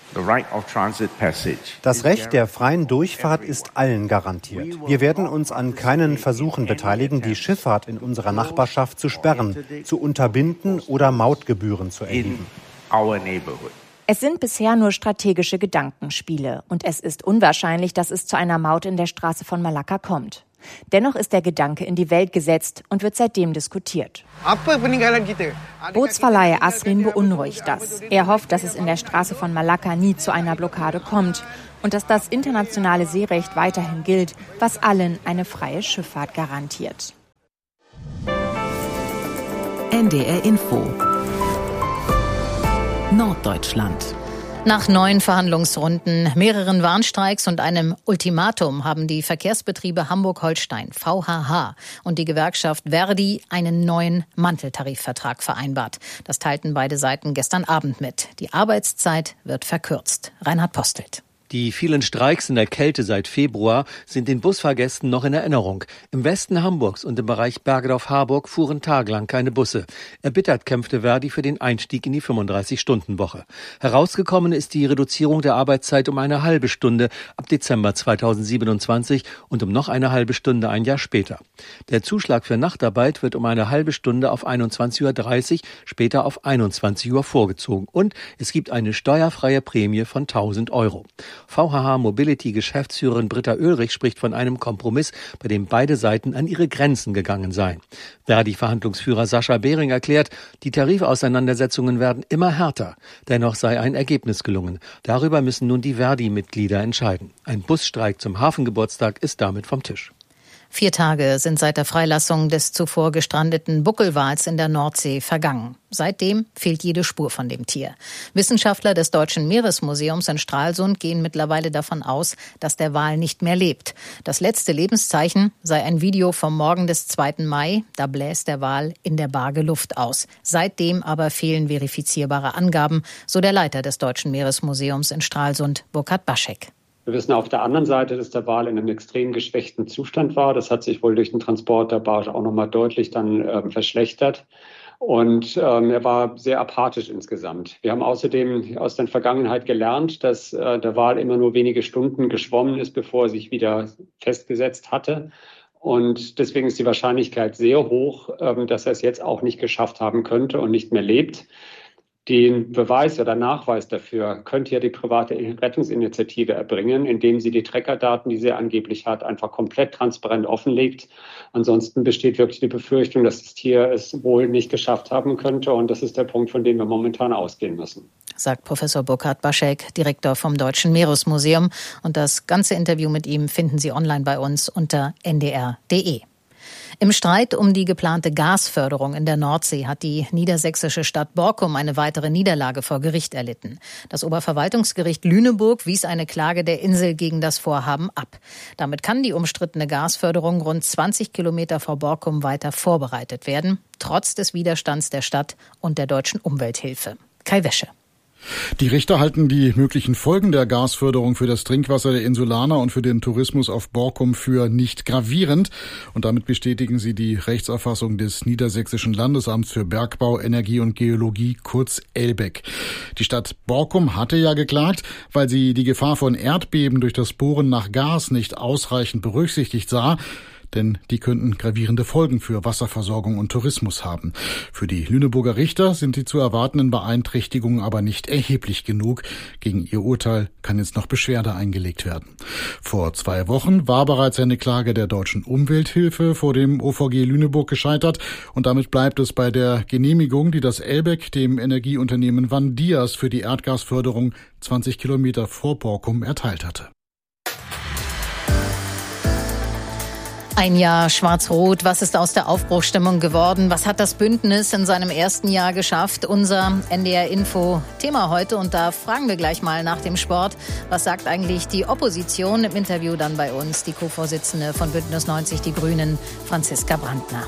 Das Recht der freien Durchfahrt ist allen garantiert. Wir werden uns an keinen Versuchen beteiligen, die Schifffahrt in unserer Nachbarschaft zu sperren, zu unterbinden oder Mautgebühren zu erheben. Es sind bisher nur strategische Gedankenspiele und es ist unwahrscheinlich, dass es zu einer Maut in der Straße von Malakka kommt. Dennoch ist der Gedanke in die Welt gesetzt und wird seitdem diskutiert. Bootsverleiher Asrin beunruhigt das. Er hofft, dass es in der Straße von Malakka nie zu einer Blockade kommt und dass das internationale Seerecht weiterhin gilt, was allen eine freie Schifffahrt garantiert. N D R Info Norddeutschland. Nach neun Verhandlungsrunden, mehreren Warnstreiks und einem Ultimatum haben die Verkehrsbetriebe Hamburg-Holstein, V H H, und die Gewerkschaft Verdi einen neuen Manteltarifvertrag vereinbart. Das teilten beide Seiten gestern Abend mit. Die Arbeitszeit wird verkürzt. Reinhard Postelt. Die vielen Streiks in der Kälte seit Februar sind den Busfahrgästen noch in Erinnerung. Im Westen Hamburgs und im Bereich Bergedorf-Harburg fuhren tagelang keine Busse. Erbittert kämpfte Verdi für den Einstieg in die fünfunddreißig-Stunden-Woche. Herausgekommen ist die Reduzierung der Arbeitszeit um eine halbe Stunde ab Dezember zweitausendsiebenundzwanzig und um noch eine halbe Stunde ein Jahr später. Der Zuschlag für Nachtarbeit wird um eine halbe Stunde auf einundzwanzig Uhr dreißig, später auf einundzwanzig Uhr vorgezogen. Und es gibt eine steuerfreie Prämie von tausend Euro. V H H Mobility-Geschäftsführerin Britta Oehlrich spricht von einem Kompromiss, bei dem beide Seiten an ihre Grenzen gegangen seien. Verdi-Verhandlungsführer Sascha Behring erklärt, die Tarifauseinandersetzungen werden immer härter. Dennoch sei ein Ergebnis gelungen. Darüber müssen nun die Verdi-Mitglieder entscheiden. Ein Busstreik zum Hafengeburtstag ist damit vom Tisch. Vier Tage sind seit der Freilassung des zuvor gestrandeten Buckelwals in der Nordsee vergangen. Seitdem fehlt jede Spur von dem Tier. Wissenschaftler des Deutschen Meeresmuseums in Stralsund gehen mittlerweile davon aus, dass der Wal nicht mehr lebt. Das letzte Lebenszeichen sei ein Video vom Morgen des zweiten Mai. Da bläst der Wal in der Barge Luft aus. Seitdem aber fehlen verifizierbare Angaben, so der Leiter des Deutschen Meeresmuseums in Stralsund, Burkhard Baschek. Wir wissen auf der anderen Seite, dass der Wal in einem extrem geschwächten Zustand war. Das hat sich wohl durch den Transport der Barge auch nochmal deutlich dann äh, verschlechtert. Und ähm, er war sehr apathisch insgesamt. Wir haben außerdem aus der Vergangenheit gelernt, dass äh, der Wal immer nur wenige Stunden geschwommen ist, bevor er sich wieder festgesetzt hatte. Und deswegen ist die Wahrscheinlichkeit sehr hoch, ähm, dass er es jetzt auch nicht geschafft haben könnte und nicht mehr lebt. Den Beweis oder Nachweis dafür könnte ja die private Rettungsinitiative erbringen, indem sie die Trackerdaten, die sie angeblich hat, einfach komplett transparent offenlegt. Ansonsten besteht wirklich die Befürchtung, dass das Tier es wohl nicht geschafft haben könnte. Und das ist der Punkt, von dem wir momentan ausgehen müssen. Sagt Professor Burkhard Baschek, Direktor vom Deutschen Meeresmuseum. Und das ganze Interview mit ihm finden Sie online bei uns unter n d r punkt d e. Im Streit um die geplante Gasförderung in der Nordsee hat die niedersächsische Stadt Borkum eine weitere Niederlage vor Gericht erlitten. Das Oberverwaltungsgericht Lüneburg wies eine Klage der Insel gegen das Vorhaben ab. Damit kann die umstrittene Gasförderung rund zwanzig Kilometer vor Borkum weiter vorbereitet werden, trotz des Widerstands der Stadt und der deutschen Umwelthilfe. Kai Wäsche. Die Richter halten die möglichen Folgen der Gasförderung für das Trinkwasser der Insulaner und für den Tourismus auf Borkum für nicht gravierend. Und damit bestätigen sie die Rechtsauffassung des Niedersächsischen Landesamts für Bergbau, Energie und Geologie, kurz ELBEG. Die Stadt Borkum hatte ja geklagt, weil sie die Gefahr von Erdbeben durch das Bohren nach Gas nicht ausreichend berücksichtigt sah. Denn die könnten gravierende Folgen für Wasserversorgung und Tourismus haben. Für die Lüneburger Richter sind die zu erwartenden Beeinträchtigungen aber nicht erheblich genug. Gegen ihr Urteil kann jetzt noch Beschwerde eingelegt werden. Vor zwei Wochen war bereits eine Klage der Deutschen Umwelthilfe vor dem O V G Lüneburg gescheitert. Und damit bleibt es bei der Genehmigung, die das ELBEG dem Energieunternehmen Van Dias für die Erdgasförderung zwanzig Kilometer vor Borkum erteilt hatte. Ein Jahr Schwarz-Rot. Was ist aus der Aufbruchsstimmung geworden? Was hat das Bündnis in seinem ersten Jahr geschafft? Unser N D R-Info-Thema heute. Und da fragen wir gleich mal nach dem Sport. Was sagt eigentlich die Opposition? Im Interview dann bei uns die Co-Vorsitzende von Bündnis neunzig Die Grünen, Franziska Brandner.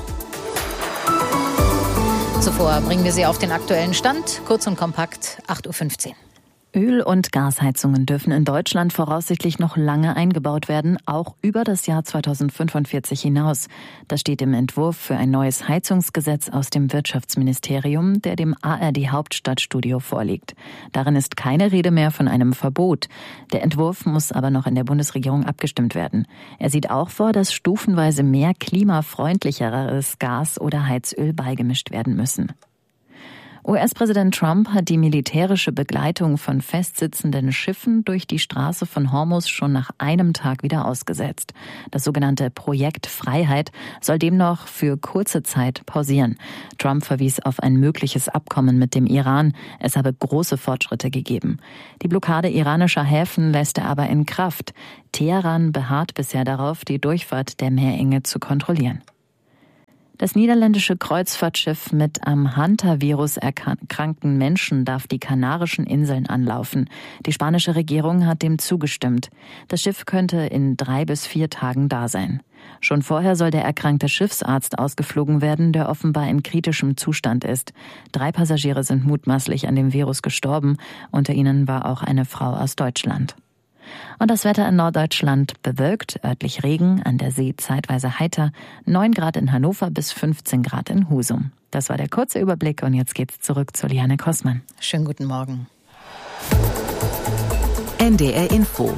Zuvor bringen wir Sie auf den aktuellen Stand. Kurz und kompakt, acht Uhr fünfzehn. Öl- und Gasheizungen dürfen in Deutschland voraussichtlich noch lange eingebaut werden, auch über das Jahr zweitausendfünfundvierzig hinaus. Das steht im Entwurf für ein neues Heizungsgesetz aus dem Wirtschaftsministerium, der dem A R D Hauptstadtstudio vorliegt. Darin ist keine Rede mehr von einem Verbot. Der Entwurf muss aber noch in der Bundesregierung abgestimmt werden. Er sieht auch vor, dass stufenweise mehr klimafreundlicheres Gas oder Heizöl beigemischt werden müssen. U S-Präsident Trump hat die militärische Begleitung von festsitzenden Schiffen durch die Straße von Hormuz schon nach einem Tag wieder ausgesetzt. Das sogenannte Projekt Freiheit soll demnach für kurze Zeit pausieren. Trump verwies auf ein mögliches Abkommen mit dem Iran. Es habe große Fortschritte gegeben. Die Blockade iranischer Häfen lässt er aber in Kraft. Teheran beharrt bisher darauf, die Durchfahrt der Meerenge zu kontrollieren. Das niederländische Kreuzfahrtschiff mit am Hantavirus erkrankten Menschen darf die Kanarischen Inseln anlaufen. Die spanische Regierung hat dem zugestimmt. Das Schiff könnte in drei bis vier Tagen da sein. Schon vorher soll der erkrankte Schiffsarzt ausgeflogen werden, der offenbar in kritischem Zustand ist. Drei Passagiere sind mutmaßlich an dem Virus gestorben. Unter ihnen war auch eine Frau aus Deutschland. Und das Wetter in Norddeutschland bewölkt, örtlich Regen, an der See zeitweise heiter, neun Grad in Hannover bis fünfzehn Grad in Husum. Das war der kurze Überblick und jetzt geht's zurück zu Liane Kossmann. Schönen guten Morgen. N D R Info.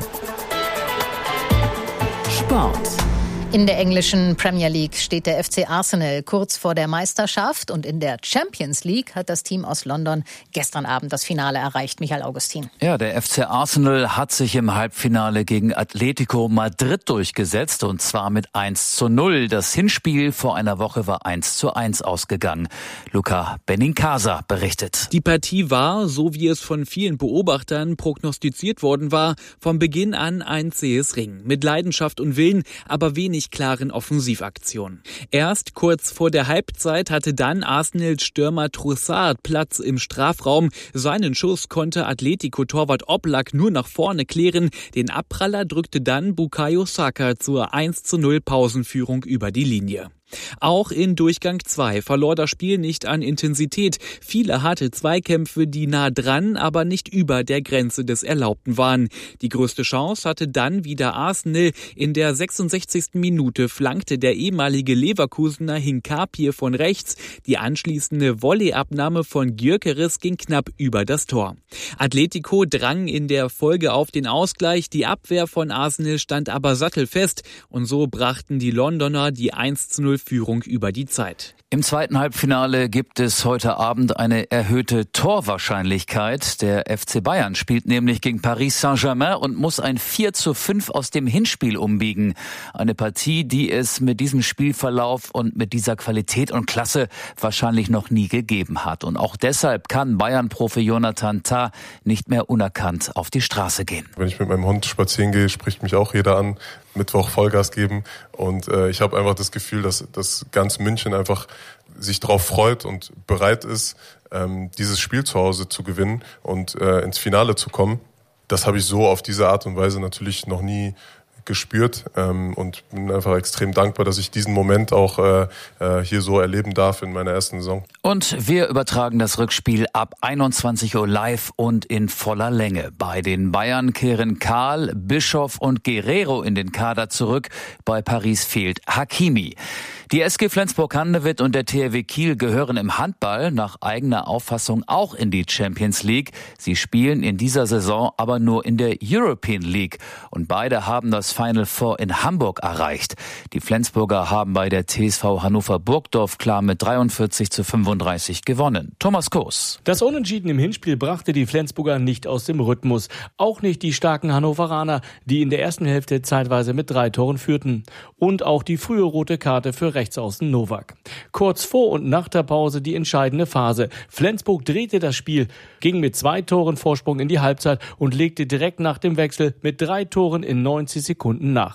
Sport. In der englischen Premier League steht der F C Arsenal kurz vor der Meisterschaft und in der Champions League hat das Team aus London gestern Abend das Finale erreicht. Michael Augustin. Ja, der F C Arsenal hat sich im Halbfinale gegen Atletico Madrid durchgesetzt und zwar mit eins zu null. Das Hinspiel vor einer Woche war eins zu eins ausgegangen. Luca Benincasa berichtet. Die Partie war, so wie es von vielen Beobachtern prognostiziert worden war, von Beginn an ein zähes Ringen. Mit Leidenschaft und Willen, aber wenig klaren Offensivaktionen. Erst kurz vor der Halbzeit hatte dann Arsenals Stürmer Trossard Platz im Strafraum. Seinen Schuss konnte Atletico-Torwart Oblak nur nach vorne klären. Den Abpraller drückte dann Bukayo Saka zur eins zu null Pausenführung über die Linie. Auch in Durchgang zwei verlor das Spiel nicht an Intensität. Viele harte Zweikämpfe, die nah dran, aber nicht über der Grenze des Erlaubten waren. Die größte Chance hatte dann wieder Arsenal. In der sechsundsechzigsten Minute flankte der ehemalige Leverkusener Hincapié von rechts. Die anschließende Volleyabnahme von Gyökeres ging knapp über das Tor. Atletico drang in der Folge auf den Ausgleich. Die Abwehr von Arsenal stand aber sattelfest. Und so brachten die Londoner die eins zu null Führung über die Zeit. Im zweiten Halbfinale gibt es heute Abend eine erhöhte Torwahrscheinlichkeit. Der F C Bayern spielt nämlich gegen Paris Saint-Germain und muss ein vier zu fünf aus dem Hinspiel umbiegen. Eine Partie, die es mit diesem Spielverlauf und mit dieser Qualität und Klasse wahrscheinlich noch nie gegeben hat. Und auch deshalb kann Bayern-Profi Jonathan Tah nicht mehr unerkannt auf die Straße gehen. Wenn ich mit meinem Hund spazieren gehe, spricht mich auch jeder an. Mittwoch Vollgas geben und äh, ich habe einfach das Gefühl, dass, dass ganz München einfach sich darauf freut und bereit ist, ähm, dieses Spiel zu Hause zu gewinnen und äh, ins Finale zu kommen. Das habe ich so auf diese Art und Weise natürlich noch nie gespürt ähm, und bin einfach extrem dankbar, dass ich diesen Moment auch äh, äh, hier so erleben darf in meiner ersten Saison. Und wir übertragen das Rückspiel ab einundzwanzig Uhr live und in voller Länge. Bei den Bayern kehren Karl, Bischof und Guerrero in den Kader zurück. Bei Paris fehlt Hakimi. Die S G Flensburg-Handewitt und der T H W Kiel gehören im Handball nach eigener Auffassung auch in die Champions League. Sie spielen in dieser Saison aber nur in der European League. Und beide haben das Final Four in Hamburg erreicht. Die Flensburger haben bei der T S V Hannover Burgdorf klar mit dreiundvierzig zu fünfunddreißig gewonnen. Thomas Koos. Das Unentschieden im Hinspiel brachte die Flensburger nicht aus dem Rhythmus. Auch nicht die starken Hannoveraner, die in der ersten Hälfte zeitweise mit drei Toren führten. Und auch die frühe rote Karte für Rechtsaußen Nowak. Kurz vor und nach der Pause die entscheidende Phase. Flensburg drehte das Spiel, ging mit zwei Toren Vorsprung in die Halbzeit und legte direkt nach dem Wechsel mit drei Toren in neunzig Sekunden nach.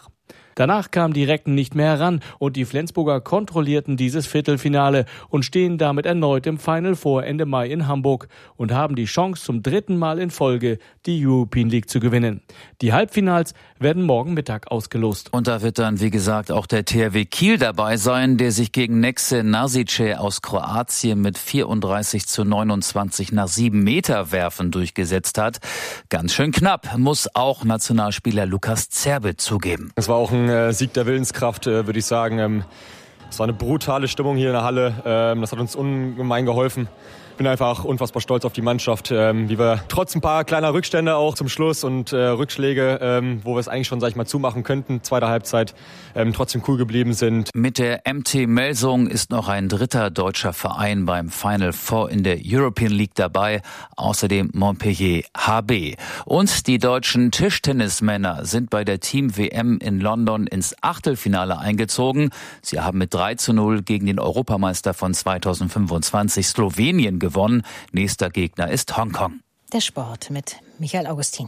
Danach kamen die Recken nicht mehr heran und die Flensburger kontrollierten dieses Viertelfinale und stehen damit erneut im Final Four Ende Mai in Hamburg und haben die Chance, zum dritten Mal in Folge die European League zu gewinnen. Die Halbfinals werden morgen Mittag ausgelost. Und da wird dann, wie gesagt, auch der T H W Kiel dabei sein, der sich gegen Nexe Nasice aus Kroatien mit vierunddreißig zu neunundzwanzig nach sieben Meter werfen durchgesetzt hat. Ganz schön knapp, muss auch Nationalspieler Lukas Zerbe zugeben. Es war auch ein äh, Sieg der Willenskraft, äh, würde ich sagen. Ähm, es war eine brutale Stimmung hier in der Halle. Ähm, das hat uns ungemein geholfen. Ich bin einfach unfassbar stolz auf die Mannschaft, ähm, wie wir trotz ein paar kleiner Rückstände auch zum Schluss und äh, Rückschläge, ähm, wo wir es eigentlich schon, sag ich mal, zumachen könnten, zweite Halbzeit, ähm, trotzdem cool geblieben sind. Mit der M T Melsung ist noch ein dritter deutscher Verein beim Final Four in der European League dabei, außerdem Montpellier H B. Und die deutschen Tischtennismänner sind bei der Team-W M in London ins Achtelfinale eingezogen. Sie haben mit drei zu null gegen den Europameister von zweitausendfünfundzwanzig Slowenien gewonnen. gewonnen. Nächster Gegner ist Hongkong. Der Sport mit Michael Augustin.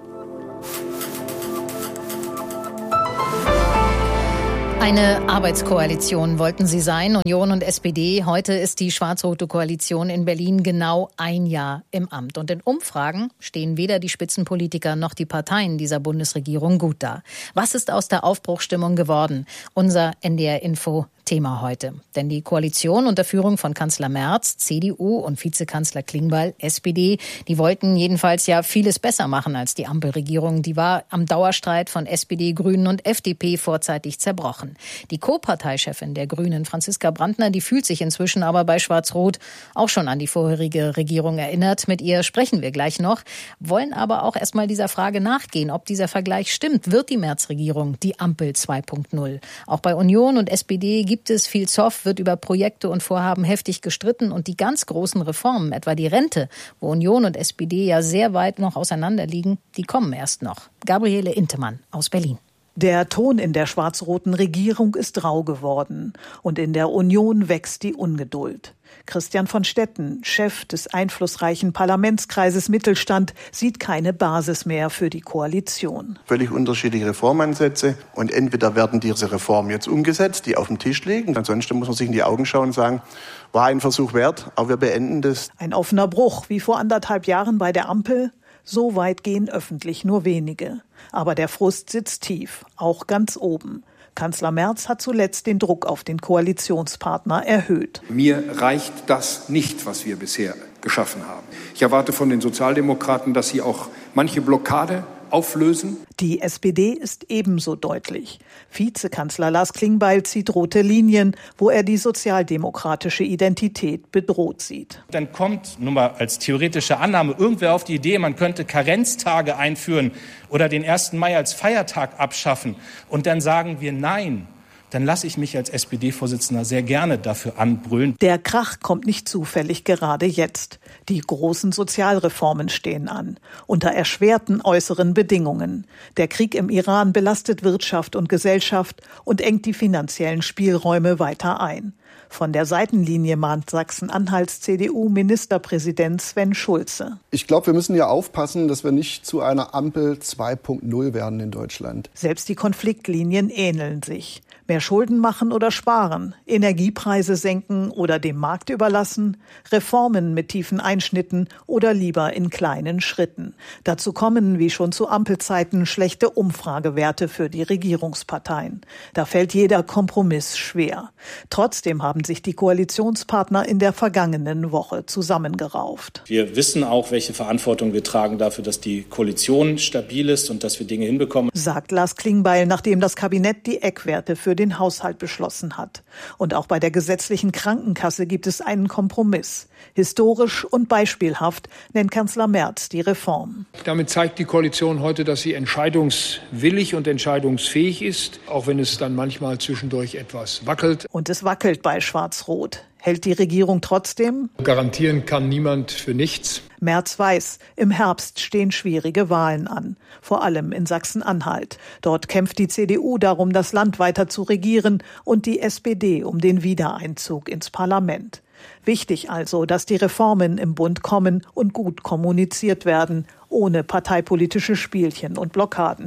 Eine Arbeitskoalition wollten sie sein, Union und S P D. Heute ist die schwarz-rote Koalition in Berlin genau ein Jahr im Amt. Und in Umfragen stehen weder die Spitzenpolitiker noch die Parteien dieser Bundesregierung gut da. Was ist aus der Aufbruchsstimmung geworden? Unser N D R-Info Thema heute. Denn die Koalition unter Führung von Kanzler Merz, C D U und Vizekanzler Klingbeil, S P D, die wollten jedenfalls ja vieles besser machen als die Ampelregierung. Die war am Dauerstreit von S P D, Grünen und F D P vorzeitig zerbrochen. Die Co-Parteichefin der Grünen, Franziska Brandner, die fühlt sich inzwischen aber bei Schwarz-Rot auch schon an die vorherige Regierung erinnert. Mit ihr sprechen wir gleich noch, wollen aber auch erstmal dieser Frage nachgehen, ob dieser Vergleich stimmt. Wird die Merz-Regierung die Ampel zwei Punkt null? Auch bei Union und S P D gibt es viel Zoff, wird über Projekte und Vorhaben heftig gestritten und die ganz großen Reformen, etwa die Rente, wo Union und S P D ja sehr weit noch auseinander liegen, die kommen erst noch. Gabriele Intemann aus Berlin. Der Ton in der schwarz-roten Regierung ist rau geworden und in der Union wächst die Ungeduld. Christian von Stetten, Chef des einflussreichen Parlamentskreises Mittelstand, sieht keine Basis mehr für die Koalition. Völlig unterschiedliche Reformansätze und entweder werden diese Reformen jetzt umgesetzt, die auf dem Tisch liegen. Ansonsten muss man sich in die Augen schauen und sagen, war ein Versuch wert, aber wir beenden das. Ein offener Bruch, wie vor anderthalb Jahren bei der Ampel. So weit gehen öffentlich nur wenige. Aber der Frust sitzt tief, auch ganz oben. Kanzler Merz hat zuletzt den Druck auf den Koalitionspartner erhöht. Mir reicht das nicht, was wir bisher geschaffen haben. Ich erwarte von den Sozialdemokraten, dass sie auch manche Blockade auflösen. Die S P D ist ebenso deutlich. Vizekanzler Lars Klingbeil zieht rote Linien, wo er die sozialdemokratische Identität bedroht sieht. Dann kommt, nur mal als theoretische Annahme, irgendwer auf die Idee, man könnte Karenztage einführen oder den ersten Mai als Feiertag abschaffen. Und dann sagen wir nein. Dann lasse ich mich als S P D-Vorsitzender sehr gerne dafür anbrüllen. Der Krach kommt nicht zufällig gerade jetzt. Die großen Sozialreformen stehen an, unter erschwerten äußeren Bedingungen. Der Krieg im Iran belastet Wirtschaft und Gesellschaft und engt die finanziellen Spielräume weiter ein. Von der Seitenlinie mahnt Sachsen-Anhalts C D U-Ministerpräsident Sven Schulze. Ich glaube, wir müssen ja aufpassen, dass wir nicht zu einer Ampel zwei Punkt null werden in Deutschland. Selbst die Konfliktlinien ähneln sich. Mehr Schulden machen oder sparen, Energiepreise senken oder dem Markt überlassen, Reformen mit tiefen Einschnitten oder lieber in kleinen Schritten. Dazu kommen, wie schon zu Ampelzeiten, schlechte Umfragewerte für die Regierungsparteien. Da fällt jeder Kompromiss schwer. Trotzdem haben sich die Koalitionspartner in der vergangenen Woche zusammengerauft. Wir wissen auch, welche Verantwortung wir tragen dafür, dass die Koalition stabil ist und dass wir Dinge hinbekommen, sagt Lars Klingbeil, nachdem das Kabinett die Eckwerte für den Haushalt beschlossen hat. Und auch bei der gesetzlichen Krankenkasse gibt es einen Kompromiss. Historisch und beispielhaft nennt Kanzler Merz die Reform. Damit zeigt die Koalition heute, dass sie entscheidungswillig und entscheidungsfähig ist, auch wenn es dann manchmal zwischendurch etwas wackelt. Und es wackelt bei Schwarz-Rot. Hält die Regierung trotzdem? Garantieren kann niemand für nichts. Merz weiß, im Herbst stehen schwierige Wahlen an, vor allem in Sachsen-Anhalt. Dort kämpft die C D U darum, das Land weiter zu regieren und die S P D um den Wiedereinzug ins Parlament. Wichtig also, dass die Reformen im Bund kommen und gut kommuniziert werden, ohne parteipolitische Spielchen und Blockaden.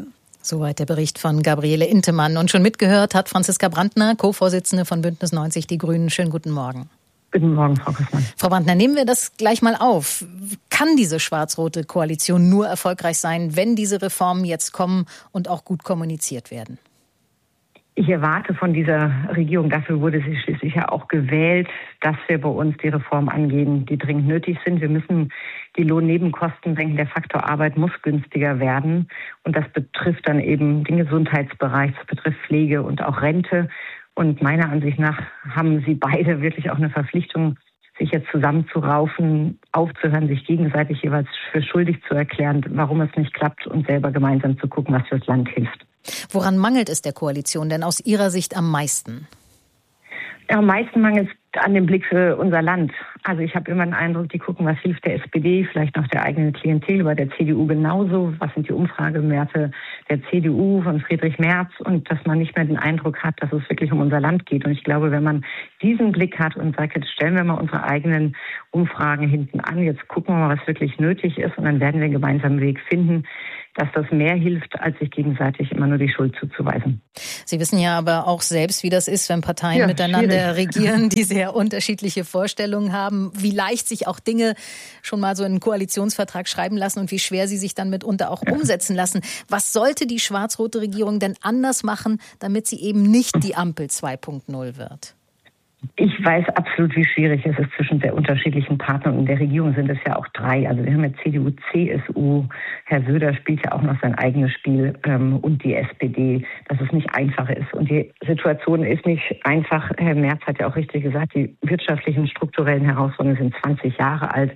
Soweit der Bericht von Gabriele Intemann. Und schon mitgehört hat Franziska Brandner, Co-Vorsitzende von Bündnis neunzig Die Grünen. Schönen guten Morgen. Guten Morgen, Frau Kaufmann. Frau Brandner, nehmen wir das gleich mal auf. Kann diese schwarz-rote Koalition nur erfolgreich sein, wenn diese Reformen jetzt kommen und auch gut kommuniziert werden? Ich erwarte von dieser Regierung, dafür wurde sie schließlich ja auch gewählt, dass wir bei uns die Reformen angehen, die dringend nötig sind. Wir müssen die Lohnnebenkosten senken. Der Faktor Arbeit muss günstiger werden. Und das betrifft dann eben den Gesundheitsbereich, das betrifft Pflege und auch Rente. Und meiner Ansicht nach haben sie beide wirklich auch eine Verpflichtung, sich jetzt zusammenzuraufen, aufzuhören, sich gegenseitig jeweils für schuldig zu erklären, warum es nicht klappt und selber gemeinsam zu gucken, was fürs Land hilft. Woran mangelt es der Koalition denn aus Ihrer Sicht am meisten? Ja, am meisten mangelt es an dem Blick für unser Land. Also ich habe immer den Eindruck, die gucken, was hilft der S P D, vielleicht noch der eigenen Klientel, bei der C D U genauso. Was sind die Umfragewerte der C D U von Friedrich Merz? Und dass man nicht mehr den Eindruck hat, dass es wirklich um unser Land geht. Und ich glaube, wenn man diesen Blick hat und sagt, jetzt stellen wir mal unsere eigenen Umfragen hinten an, jetzt gucken wir mal, was wirklich nötig ist und dann werden wir einen gemeinsamen Weg finden, dass das mehr hilft, als sich gegenseitig immer nur die Schuld zuzuweisen. Sie wissen ja aber auch selbst, wie das ist, wenn Parteien ja, miteinander schwierig. regieren, die sehr unterschiedliche Vorstellungen haben, wie leicht sich auch Dinge schon mal so in einen Koalitionsvertrag schreiben lassen und wie schwer sie sich dann mitunter auch ja. umsetzen lassen. Was sollte die schwarz-rote Regierung denn anders machen, damit sie eben nicht die Ampel zwei Punkt null wird? Ich weiß absolut, wie schwierig es ist zwischen sehr unterschiedlichen Partnern. In der Regierung sind es ja auch drei. Also wir haben ja C D U, C S U. Herr Söder spielt ja auch noch sein eigenes Spiel ähm, und die S P D, dass es nicht einfach ist. Und die Situation ist nicht einfach. Herr Merz hat ja auch richtig gesagt, die wirtschaftlichen, strukturellen Herausforderungen sind zwanzig Jahre alt.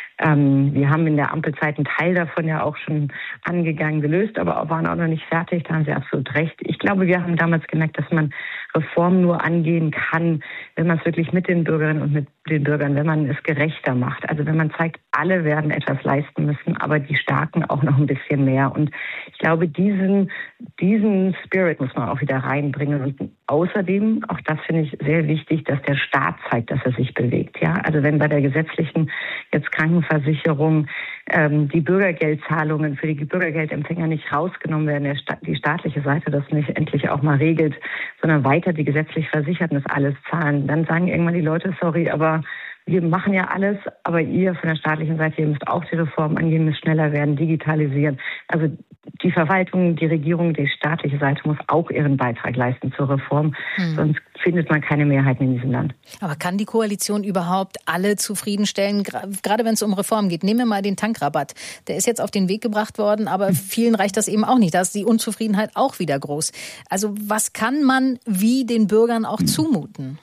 Ähm, wir haben in der Ampelzeit einen Teil davon ja auch schon angegangen, gelöst, aber waren auch noch nicht fertig. Da haben Sie absolut recht. Ich glaube, wir haben damals gemerkt, dass man Reformen nur angehen kann, wenn man es wirklich mit den Bürgerinnen und mit den Bürgern, wenn man es gerechter macht. Also wenn man zeigt, alle werden etwas leisten müssen, aber die Starken auch noch ein bisschen mehr. Und ich glaube, diesen, diesen Spirit muss man auch wieder reinbringen. Und außerdem, auch das finde ich sehr wichtig, dass der Staat zeigt, dass er sich bewegt. Ja, also wenn bei der gesetzlichen jetzt Krankenversicherung ähm, die Bürgergeldzahlungen für die Bürgergeldempfänger nicht rausgenommen werden, der Sta- die staatliche Seite das nicht endlich auch mal regelt, sondern weiter die gesetzlich Versicherten das alles zahlen, dann sagen irgendwann die Leute, sorry, aber wir machen ja alles, aber ihr von der staatlichen Seite, ihr müsst auch die Reformen angehen, müsst schneller werden, digitalisieren. Also die Verwaltung, die Regierung, die staatliche Seite muss auch ihren Beitrag leisten zur Reform, hm. sonst findet man keine Mehrheiten in diesem Land. Aber kann die Koalition überhaupt alle zufriedenstellen, gerade wenn es um Reformen geht? Nehmen wir mal den Tankrabatt. Der ist jetzt auf den Weg gebracht worden, aber vielen reicht das eben auch nicht. Da ist die Unzufriedenheit auch wieder groß. Also was kann man wie den Bürgern auch zumuten?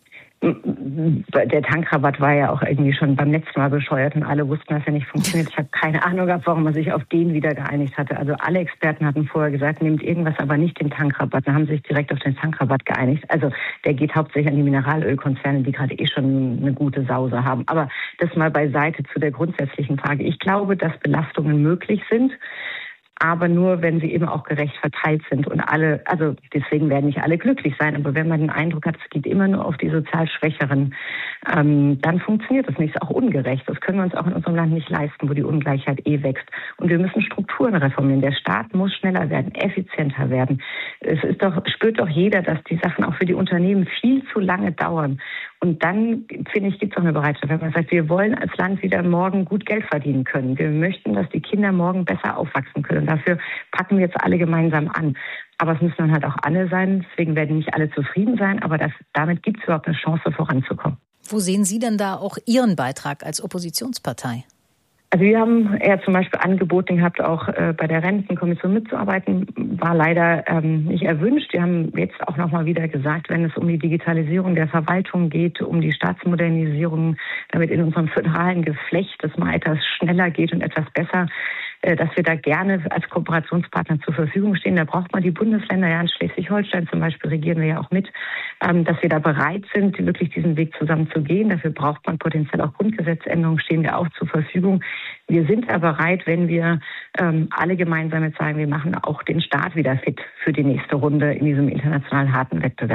Der Tankrabatt war ja auch irgendwie schon beim letzten Mal bescheuert und alle wussten, dass er nicht funktioniert. Ich habe keine Ahnung gehabt, warum man sich auf den wieder geeinigt hatte. Also alle Experten hatten vorher gesagt, nehmt irgendwas, aber nicht den Tankrabatt. Dann haben sie sich direkt auf den Tankrabatt geeinigt. Also der geht hauptsächlich an die Mineralölkonzerne, die gerade eh schon eine gute Sause haben. Aber das mal beiseite zu der grundsätzlichen Frage. Ich glaube, dass Belastungen möglich sind, aber nur, wenn sie eben auch gerecht verteilt sind und alle, also deswegen werden nicht alle glücklich sein, aber wenn man den Eindruck hat, es geht immer nur auf die sozial Schwächeren, ähm, dann funktioniert das nicht, ist auch ungerecht. Das können wir uns auch in unserem Land nicht leisten, wo die Ungleichheit eh wächst. Und wir müssen Strukturen reformieren. Der Staat muss schneller werden, effizienter werden. Es ist doch, spürt doch jeder, dass die Sachen auch für die Unternehmen viel zu lange dauern. Und dann, finde ich, gibt es auch eine Bereitschaft, wenn man sagt, wir wollen als Land wieder morgen gut Geld verdienen können. Wir möchten, dass die Kinder morgen besser aufwachsen können. Und dafür packen wir jetzt alle gemeinsam an. Aber es müssen dann halt auch alle sein. Deswegen werden nicht alle zufrieden sein. Aber das, damit gibt es überhaupt eine Chance, voranzukommen. Wo sehen Sie denn da auch Ihren Beitrag als Oppositionspartei? Also wir haben ja zum Beispiel angeboten gehabt, auch äh, bei der Rentenkommission mitzuarbeiten, war leider ähm, nicht erwünscht. Wir haben jetzt auch nochmal wieder gesagt, wenn es um die Digitalisierung der Verwaltung geht, um die Staatsmodernisierung, damit in unserem föderalen Geflecht das mal etwas schneller geht und etwas besser, äh, dass wir da gerne als Kooperationspartner zur Verfügung stehen. Da braucht man die Bundesländer, ja in Schleswig-Holstein zum Beispiel regieren wir ja auch mit, ähm, dass wir da bereit sind, wirklich diesen Weg zusammen zu gehen. Dafür braucht man potenziell auch Grundgesetzänderungen, stehen wir auch zur Verfügung. Wir sind aber bereit, wenn wir ähm, alle gemeinsam jetzt sagen, wir machen auch den Staat wieder fit für die nächste Runde in diesem international harten Wettbewerb.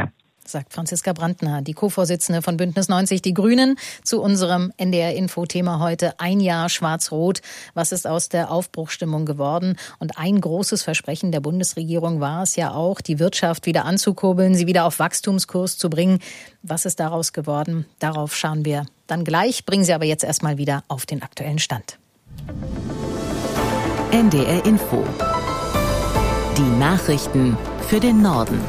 sagt Franziska Brandner, die Co-Vorsitzende von Bündnis neunzig Die Grünen, zu unserem N D R-Info-Thema heute. Ein Jahr Schwarz-Rot. Was ist aus der Aufbruchsstimmung geworden? Und ein großes Versprechen der Bundesregierung war es ja auch, die Wirtschaft wieder anzukurbeln, sie wieder auf Wachstumskurs zu bringen. Was ist daraus geworden? Darauf schauen wir dann gleich. Bringen Sie aber jetzt erstmal wieder auf den aktuellen Stand. N D R-Info. Die Nachrichten für den Norden.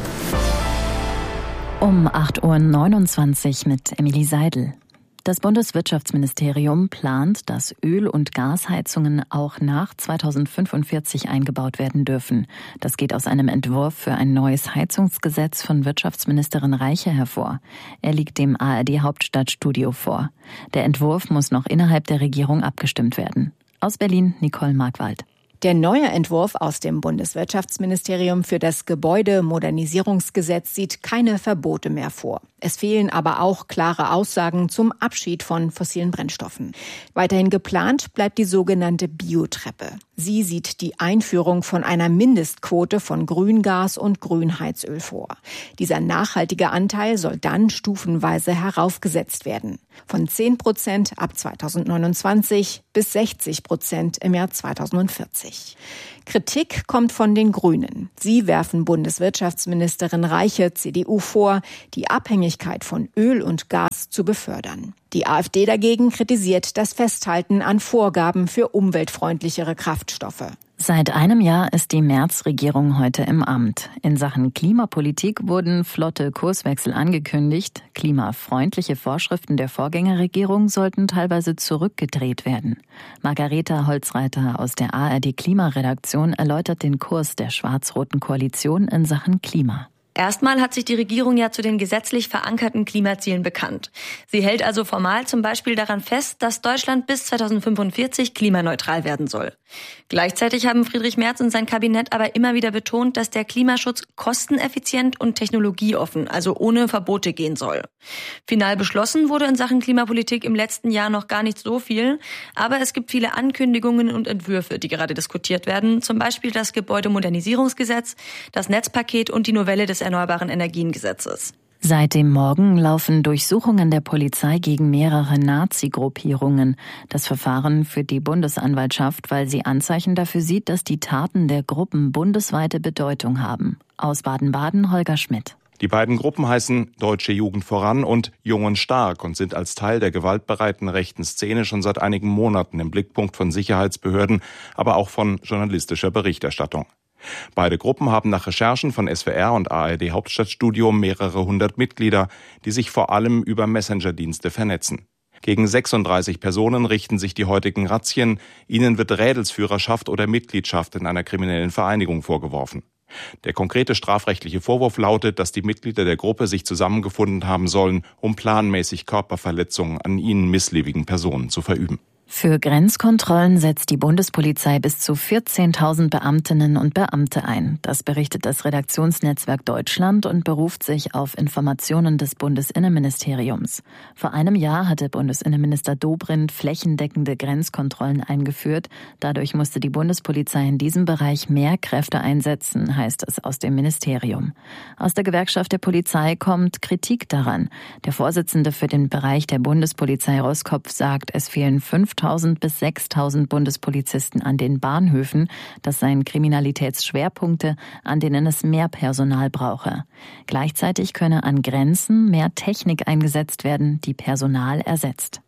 Um acht Uhr neunundzwanzig mit Emilie Seidel. Das Bundeswirtschaftsministerium plant, dass Öl- und Gasheizungen auch nach zweitausendfünfundvierzig eingebaut werden dürfen. Das geht aus einem Entwurf für ein neues Heizungsgesetz von Wirtschaftsministerin Reiche hervor. Er liegt dem A R D-Hauptstadtstudio vor. Der Entwurf muss noch innerhalb der Regierung abgestimmt werden. Aus Berlin, Nicole Markwald. Der neue Entwurf aus dem Bundeswirtschaftsministerium für das Gebäudemodernisierungsgesetz sieht keine Verbote mehr vor. Es fehlen aber auch klare Aussagen zum Abschied von fossilen Brennstoffen. Weiterhin geplant bleibt die sogenannte Biotreppe. Sie sieht die Einführung von einer Mindestquote von Grüngas und Grünheizöl vor. Dieser nachhaltige Anteil soll dann stufenweise heraufgesetzt werden. Von zehn Prozent ab zweitausendneunundzwanzig bis sechzig Prozent im Jahr zweitausendvierzig. Kritik kommt von den Grünen. Sie werfen Bundeswirtschaftsministerin Reiche, C D U, vor, die Abhängigkeit von Öl und Gas zu befördern. Die AfD dagegen kritisiert das Festhalten an Vorgaben für umweltfreundlichere Kraftstoffe. Seit einem Jahr ist die Merz-Regierung heute im Amt. In Sachen Klimapolitik wurden flotte Kurswechsel angekündigt. Klimafreundliche Vorschriften der Vorgängerregierung sollten teilweise zurückgedreht werden. Margareta Holzreiter aus der A R D-Klimaredaktion erläutert den Kurs der schwarz-roten Koalition in Sachen Klima. Erstmal hat sich die Regierung ja zu den gesetzlich verankerten Klimazielen bekannt. Sie hält also formal zum Beispiel daran fest, dass Deutschland bis zweitausendfünfundvierzig klimaneutral werden soll. Gleichzeitig haben Friedrich Merz und sein Kabinett aber immer wieder betont, dass der Klimaschutz kosteneffizient und technologieoffen, also ohne Verbote gehen soll. Final beschlossen wurde in Sachen Klimapolitik im letzten Jahr noch gar nicht so viel, aber es gibt viele Ankündigungen und Entwürfe, die gerade diskutiert werden, zum Beispiel das Gebäudemodernisierungsgesetz, das Netzpaket und die Novelle des Erneuerbaren Energiengesetzes. Seit dem Morgen laufen Durchsuchungen der Polizei gegen mehrere Nazi-Gruppierungen. Das Verfahren führt die Bundesanwaltschaft, weil sie Anzeichen dafür sieht, dass die Taten der Gruppen bundesweite Bedeutung haben. Aus Baden-Baden Holger Schmidt. Die beiden Gruppen heißen Deutsche Jugend voran und Jung und Stark und sind als Teil der gewaltbereiten rechten Szene schon seit einigen Monaten im Blickpunkt von Sicherheitsbehörden, aber auch von journalistischer Berichterstattung. Beide Gruppen haben nach Recherchen von S W R und A R D Hauptstadtstudio mehrere hundert Mitglieder, die sich vor allem über Messenger-Dienste vernetzen. Gegen sechsunddreißig Personen richten sich die heutigen Razzien. Ihnen wird Rädelsführerschaft oder Mitgliedschaft in einer kriminellen Vereinigung vorgeworfen. Der konkrete strafrechtliche Vorwurf lautet, dass die Mitglieder der Gruppe sich zusammengefunden haben sollen, um planmäßig Körperverletzungen an ihnen missliebigen Personen zu verüben. Für Grenzkontrollen setzt die Bundespolizei bis zu vierzehntausend Beamtinnen und Beamte ein. Das berichtet das Redaktionsnetzwerk Deutschland und beruft sich auf Informationen des Bundesinnenministeriums. Vor einem Jahr hatte Bundesinnenminister Dobrindt flächendeckende Grenzkontrollen eingeführt. Dadurch musste die Bundespolizei in diesem Bereich mehr Kräfte einsetzen, heißt es aus dem Ministerium. Aus der Gewerkschaft der Polizei kommt Kritik daran. Der Vorsitzende für den Bereich der Bundespolizei Roskopf sagt, es fehlen fünftausend bis sechstausend Bundespolizisten an den Bahnhöfen. Das seien Kriminalitätsschwerpunkte, an denen es mehr Personal brauche. Gleichzeitig könne an Grenzen mehr Technik eingesetzt werden, die Personal ersetzt.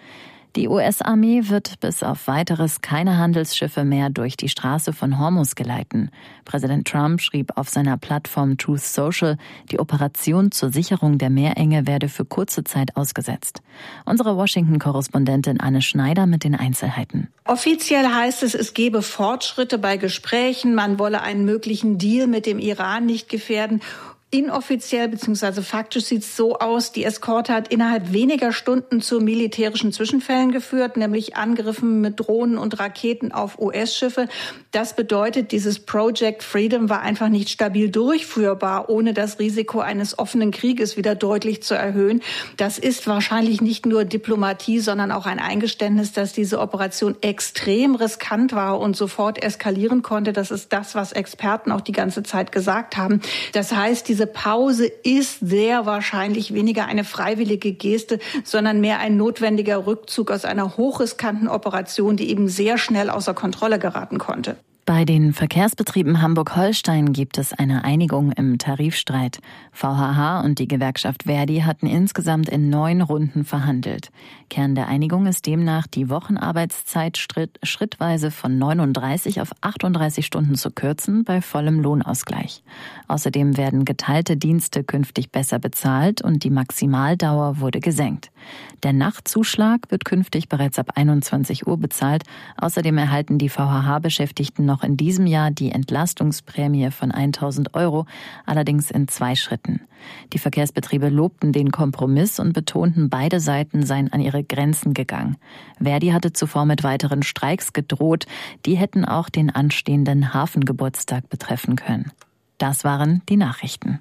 Die U S-Armee wird bis auf Weiteres keine Handelsschiffe mehr durch die Straße von Hormuz geleiten. Präsident Trump schrieb auf seiner Plattform Truth Social, die Operation zur Sicherung der Meerenge werde für kurze Zeit ausgesetzt. Unsere Washington-Korrespondentin Anne Schneider mit den Einzelheiten. Offiziell heißt es, es gebe Fortschritte bei Gesprächen, man wolle einen möglichen Deal mit dem Iran nicht gefährden. Inoffiziell bzw. faktisch sieht es so aus, die Eskorte hat innerhalb weniger Stunden zu militärischen Zwischenfällen geführt, nämlich Angriffen mit Drohnen und Raketen auf U S-Schiffe. Das bedeutet, dieses Project Freedom war einfach nicht stabil durchführbar, ohne das Risiko eines offenen Krieges wieder deutlich zu erhöhen. Das ist wahrscheinlich nicht nur Diplomatie, sondern auch ein Eingeständnis, dass diese Operation extrem riskant war und sofort eskalieren konnte. Das ist das, was Experten auch die ganze Zeit gesagt haben. Das heißt, die diese Pause ist sehr wahrscheinlich weniger eine freiwillige Geste, sondern mehr ein notwendiger Rückzug aus einer hochriskanten Operation, die eben sehr schnell außer Kontrolle geraten konnte. Bei den Verkehrsbetrieben Hamburg-Holstein gibt es eine Einigung im Tarifstreit. V H H und die Gewerkschaft Verdi hatten insgesamt in neun Runden verhandelt. Kern der Einigung ist demnach, die Wochenarbeitszeit schritt, schrittweise von neununddreißig auf achtunddreißig Stunden zu kürzen, bei vollem Lohnausgleich. Außerdem werden geteilte Dienste künftig besser bezahlt und die Maximaldauer wurde gesenkt. Der Nachtzuschlag wird künftig bereits ab einundzwanzig Uhr bezahlt. Außerdem erhalten die V H H-Beschäftigten noch in diesem Jahr die Entlastungsprämie von tausend Euro, allerdings in zwei Schritten. Die Verkehrsbetriebe lobten den Kompromiss und betonten, beide Seiten seien an ihre Grenzen gegangen. Verdi hatte zuvor mit weiteren Streiks gedroht, die hätten auch den anstehenden Hafengeburtstag betreffen können. Das waren die Nachrichten.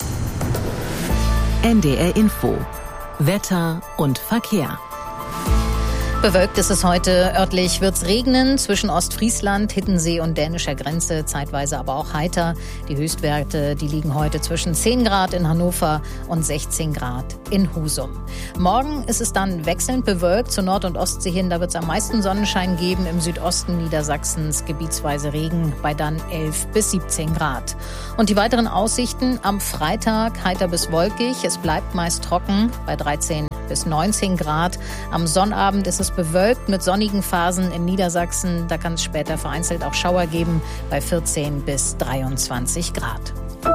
N D R Info. Wetter und Verkehr. Bewölkt ist es heute, örtlich wird's regnen, zwischen Ostfriesland, Hiddensee und dänischer Grenze, zeitweise aber auch heiter. Die Höchstwerte, die liegen heute zwischen zehn Grad in Hannover und sechzehn Grad in Husum. Morgen ist es dann wechselnd bewölkt, zur Nord- und Ostsee hin, da wird's am meisten Sonnenschein geben, im Südosten Niedersachsens gebietsweise Regen, bei dann elf bis siebzehn Grad. Und die weiteren Aussichten am Freitag heiter bis wolkig, es bleibt meist trocken, bei dreizehn bis neunzehn Grad. Am Sonnabend ist es bewölkt mit sonnigen Phasen in Niedersachsen. Da kann es später vereinzelt auch Schauer geben bei vierzehn bis dreiundzwanzig Grad.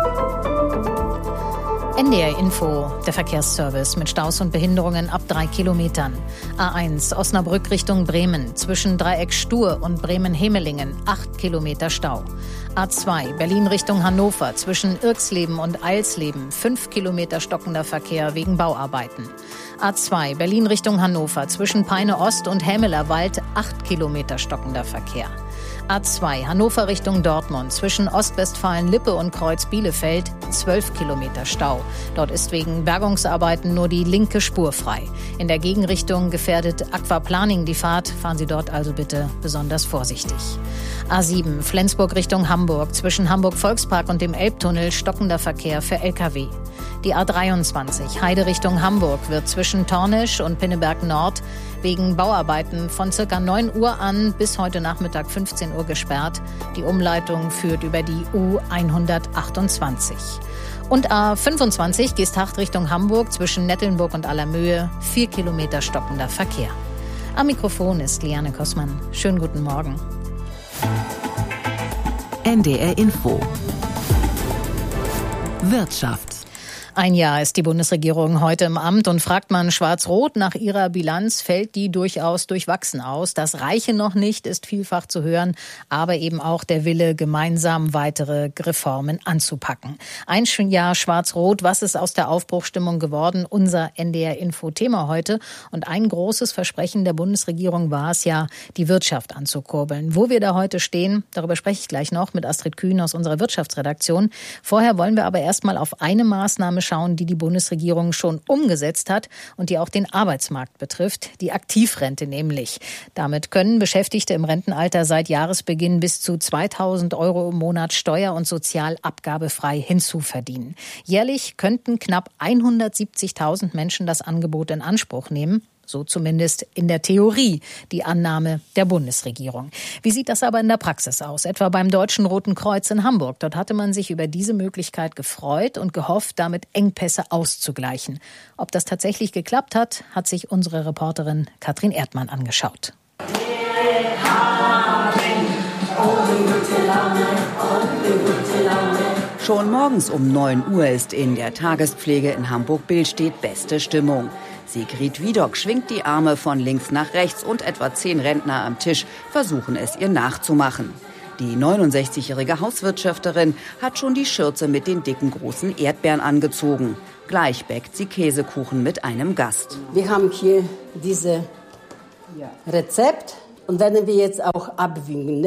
N D R Info, der Verkehrsservice mit Staus und Behinderungen ab drei Kilometern. A eins Osnabrück Richtung Bremen, zwischen Dreieck Stur und Bremen-Hemelingen, acht Kilometer Stau. A zwei Berlin Richtung Hannover, zwischen Irxleben und Eilsleben, fünf Kilometer stockender Verkehr wegen Bauarbeiten. A zwei Berlin Richtung Hannover, zwischen Peine Ost und Hämelerwald, acht Kilometer stockender Verkehr. A zwei Hannover Richtung Dortmund, zwischen Ostwestfalen-Lippe und Kreuz-Bielefeld, zwölf Kilometer Stau. Dort ist wegen Bergungsarbeiten nur die linke Spur frei. In der Gegenrichtung gefährdet Aquaplaning die Fahrt, fahren Sie dort also bitte besonders vorsichtig. A sieben Flensburg Richtung Hamburg, zwischen Hamburg-Volkspark und dem Elbtunnel stockender Verkehr für L K W. Die A dreiundzwanzig Heide Richtung Hamburg wird zwischen Tornisch und Pinneberg Nord wegen Bauarbeiten von circa neun Uhr an bis heute Nachmittag fünfzehn Uhr gesperrt. Die Umleitung führt über die U hundertachtundzwanzig. Und A fünfundzwanzig Geesthacht Richtung Hamburg zwischen Nettelnburg und Allermöhe, vier Kilometer stockender Verkehr. Am Mikrofon ist Liane Kossmann. Schönen guten Morgen. N D R Info. Wirtschaft. Ein Jahr ist die Bundesregierung heute im Amt und fragt man Schwarz-Rot nach ihrer Bilanz, fällt die durchaus durchwachsen aus. Das reiche noch nicht, ist vielfach zu hören, aber eben auch der Wille, gemeinsam weitere Reformen anzupacken. Ein Jahr Schwarz-Rot, was ist aus der Aufbruchstimmung geworden? Unser N D R-Info-Thema heute. Und ein großes Versprechen der Bundesregierung war es ja, die Wirtschaft anzukurbeln. Wo wir da heute stehen, darüber spreche ich gleich noch mit Astrid Kühn aus unserer Wirtschaftsredaktion. Vorher wollen wir aber erstmal auf eine Maßnahme schauen, die die Bundesregierung schon umgesetzt hat und die auch den Arbeitsmarkt betrifft, die Aktivrente nämlich. Damit können Beschäftigte im Rentenalter seit Jahresbeginn bis zu zweitausend Euro im Monat steuer- und sozialabgabefrei hinzuverdienen. Jährlich könnten knapp hundertsiebzigtausend Menschen das Angebot in Anspruch nehmen. So zumindest in der Theorie die Annahme der Bundesregierung. Wie sieht das aber in der Praxis aus? Etwa beim Deutschen Roten Kreuz in Hamburg. Dort hatte man sich über diese Möglichkeit gefreut und gehofft, damit Engpässe auszugleichen. Ob das tatsächlich geklappt hat, hat sich unsere Reporterin Katrin Erdmann angeschaut. Schon morgens um neun Uhr ist in der Tagespflege in Hamburg-Billstedt beste Stimmung. Sigrid Wiedock schwingt die Arme von links nach rechts und etwa zehn Rentner am Tisch versuchen es ihr nachzumachen. Die neunundsechzigjährige Hauswirtschafterin hat schon die Schürze mit den dicken großen Erdbeeren angezogen. Gleich bäckt sie Käsekuchen mit einem Gast. Wir haben hier dieses Rezept und werden wir jetzt auch abwiegen, ne?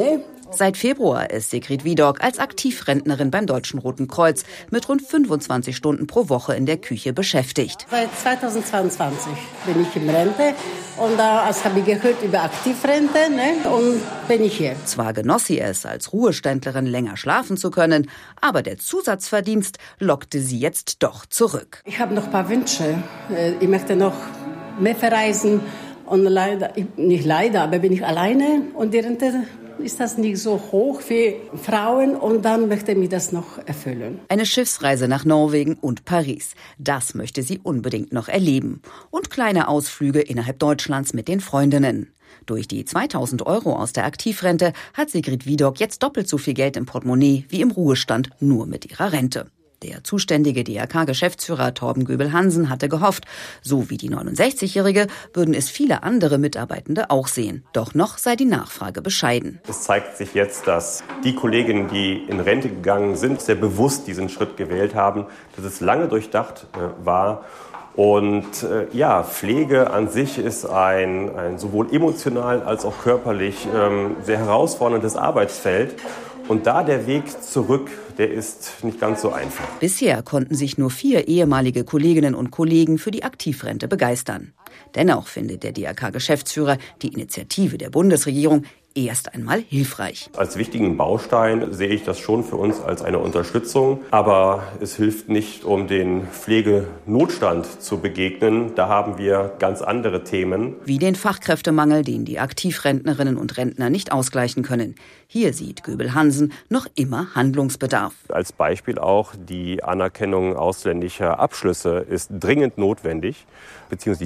Seit Februar ist Sigrid Wiedock als Aktivrentnerin beim Deutschen Roten Kreuz mit rund fünfundzwanzig Stunden pro Woche in der Küche beschäftigt. Seit zweitausendzweiundzwanzig bin ich in Rente und da also habe ich gehört über Aktivrente, ne, und bin ich hier. Zwar genoss sie es, als Ruheständlerin länger schlafen zu können, aber der Zusatzverdienst lockte sie jetzt doch zurück. Ich habe noch ein paar Wünsche. Ich möchte noch mehr verreisen und leider, nicht leider, aber bin ich alleine und die Rente ist das nicht so hoch wie Frauen und dann möchte ich mir das noch erfüllen. Eine Schiffsreise nach Norwegen und Paris. Das möchte sie unbedingt noch erleben. Und kleine Ausflüge innerhalb Deutschlands mit den Freundinnen. Durch die zweitausend Euro aus der Aktivrente hat Sigrid Wiedock jetzt doppelt so viel Geld im Portemonnaie wie im Ruhestand nur mit ihrer Rente. Der zuständige D R K-Geschäftsführer Torben Göbel-Hansen hatte gehofft, so wie die neunundsechzigjährige würden es viele andere Mitarbeitende auch sehen. Doch noch sei die Nachfrage bescheiden. Es zeigt sich jetzt, dass die Kolleginnen, die in Rente gegangen sind, sehr bewusst diesen Schritt gewählt haben, dass es lange durchdacht äh, war. Und äh, ja, Pflege an sich ist ein, ein sowohl emotional als auch körperlich ähm, sehr herausforderndes Arbeitsfeld. Und da der Weg zurück, der ist nicht ganz so einfach. Bisher konnten sich nur vier ehemalige Kolleginnen und Kollegen für die Aktivrente begeistern. Dennoch findet der D R K-Geschäftsführer die Initiative der Bundesregierung erst einmal hilfreich. Als wichtigen Baustein sehe ich das schon für uns als eine Unterstützung. Aber es hilft nicht, um den Pflegenotstand zu begegnen. Da haben wir ganz andere Themen. Wie den Fachkräftemangel, den die Aktivrentnerinnen und Rentner nicht ausgleichen können. Hier sieht Göbel-Hansen noch immer Handlungsbedarf. Als Beispiel auch die Anerkennung ausländischer Abschlüsse ist dringend notwendig, beziehungsweise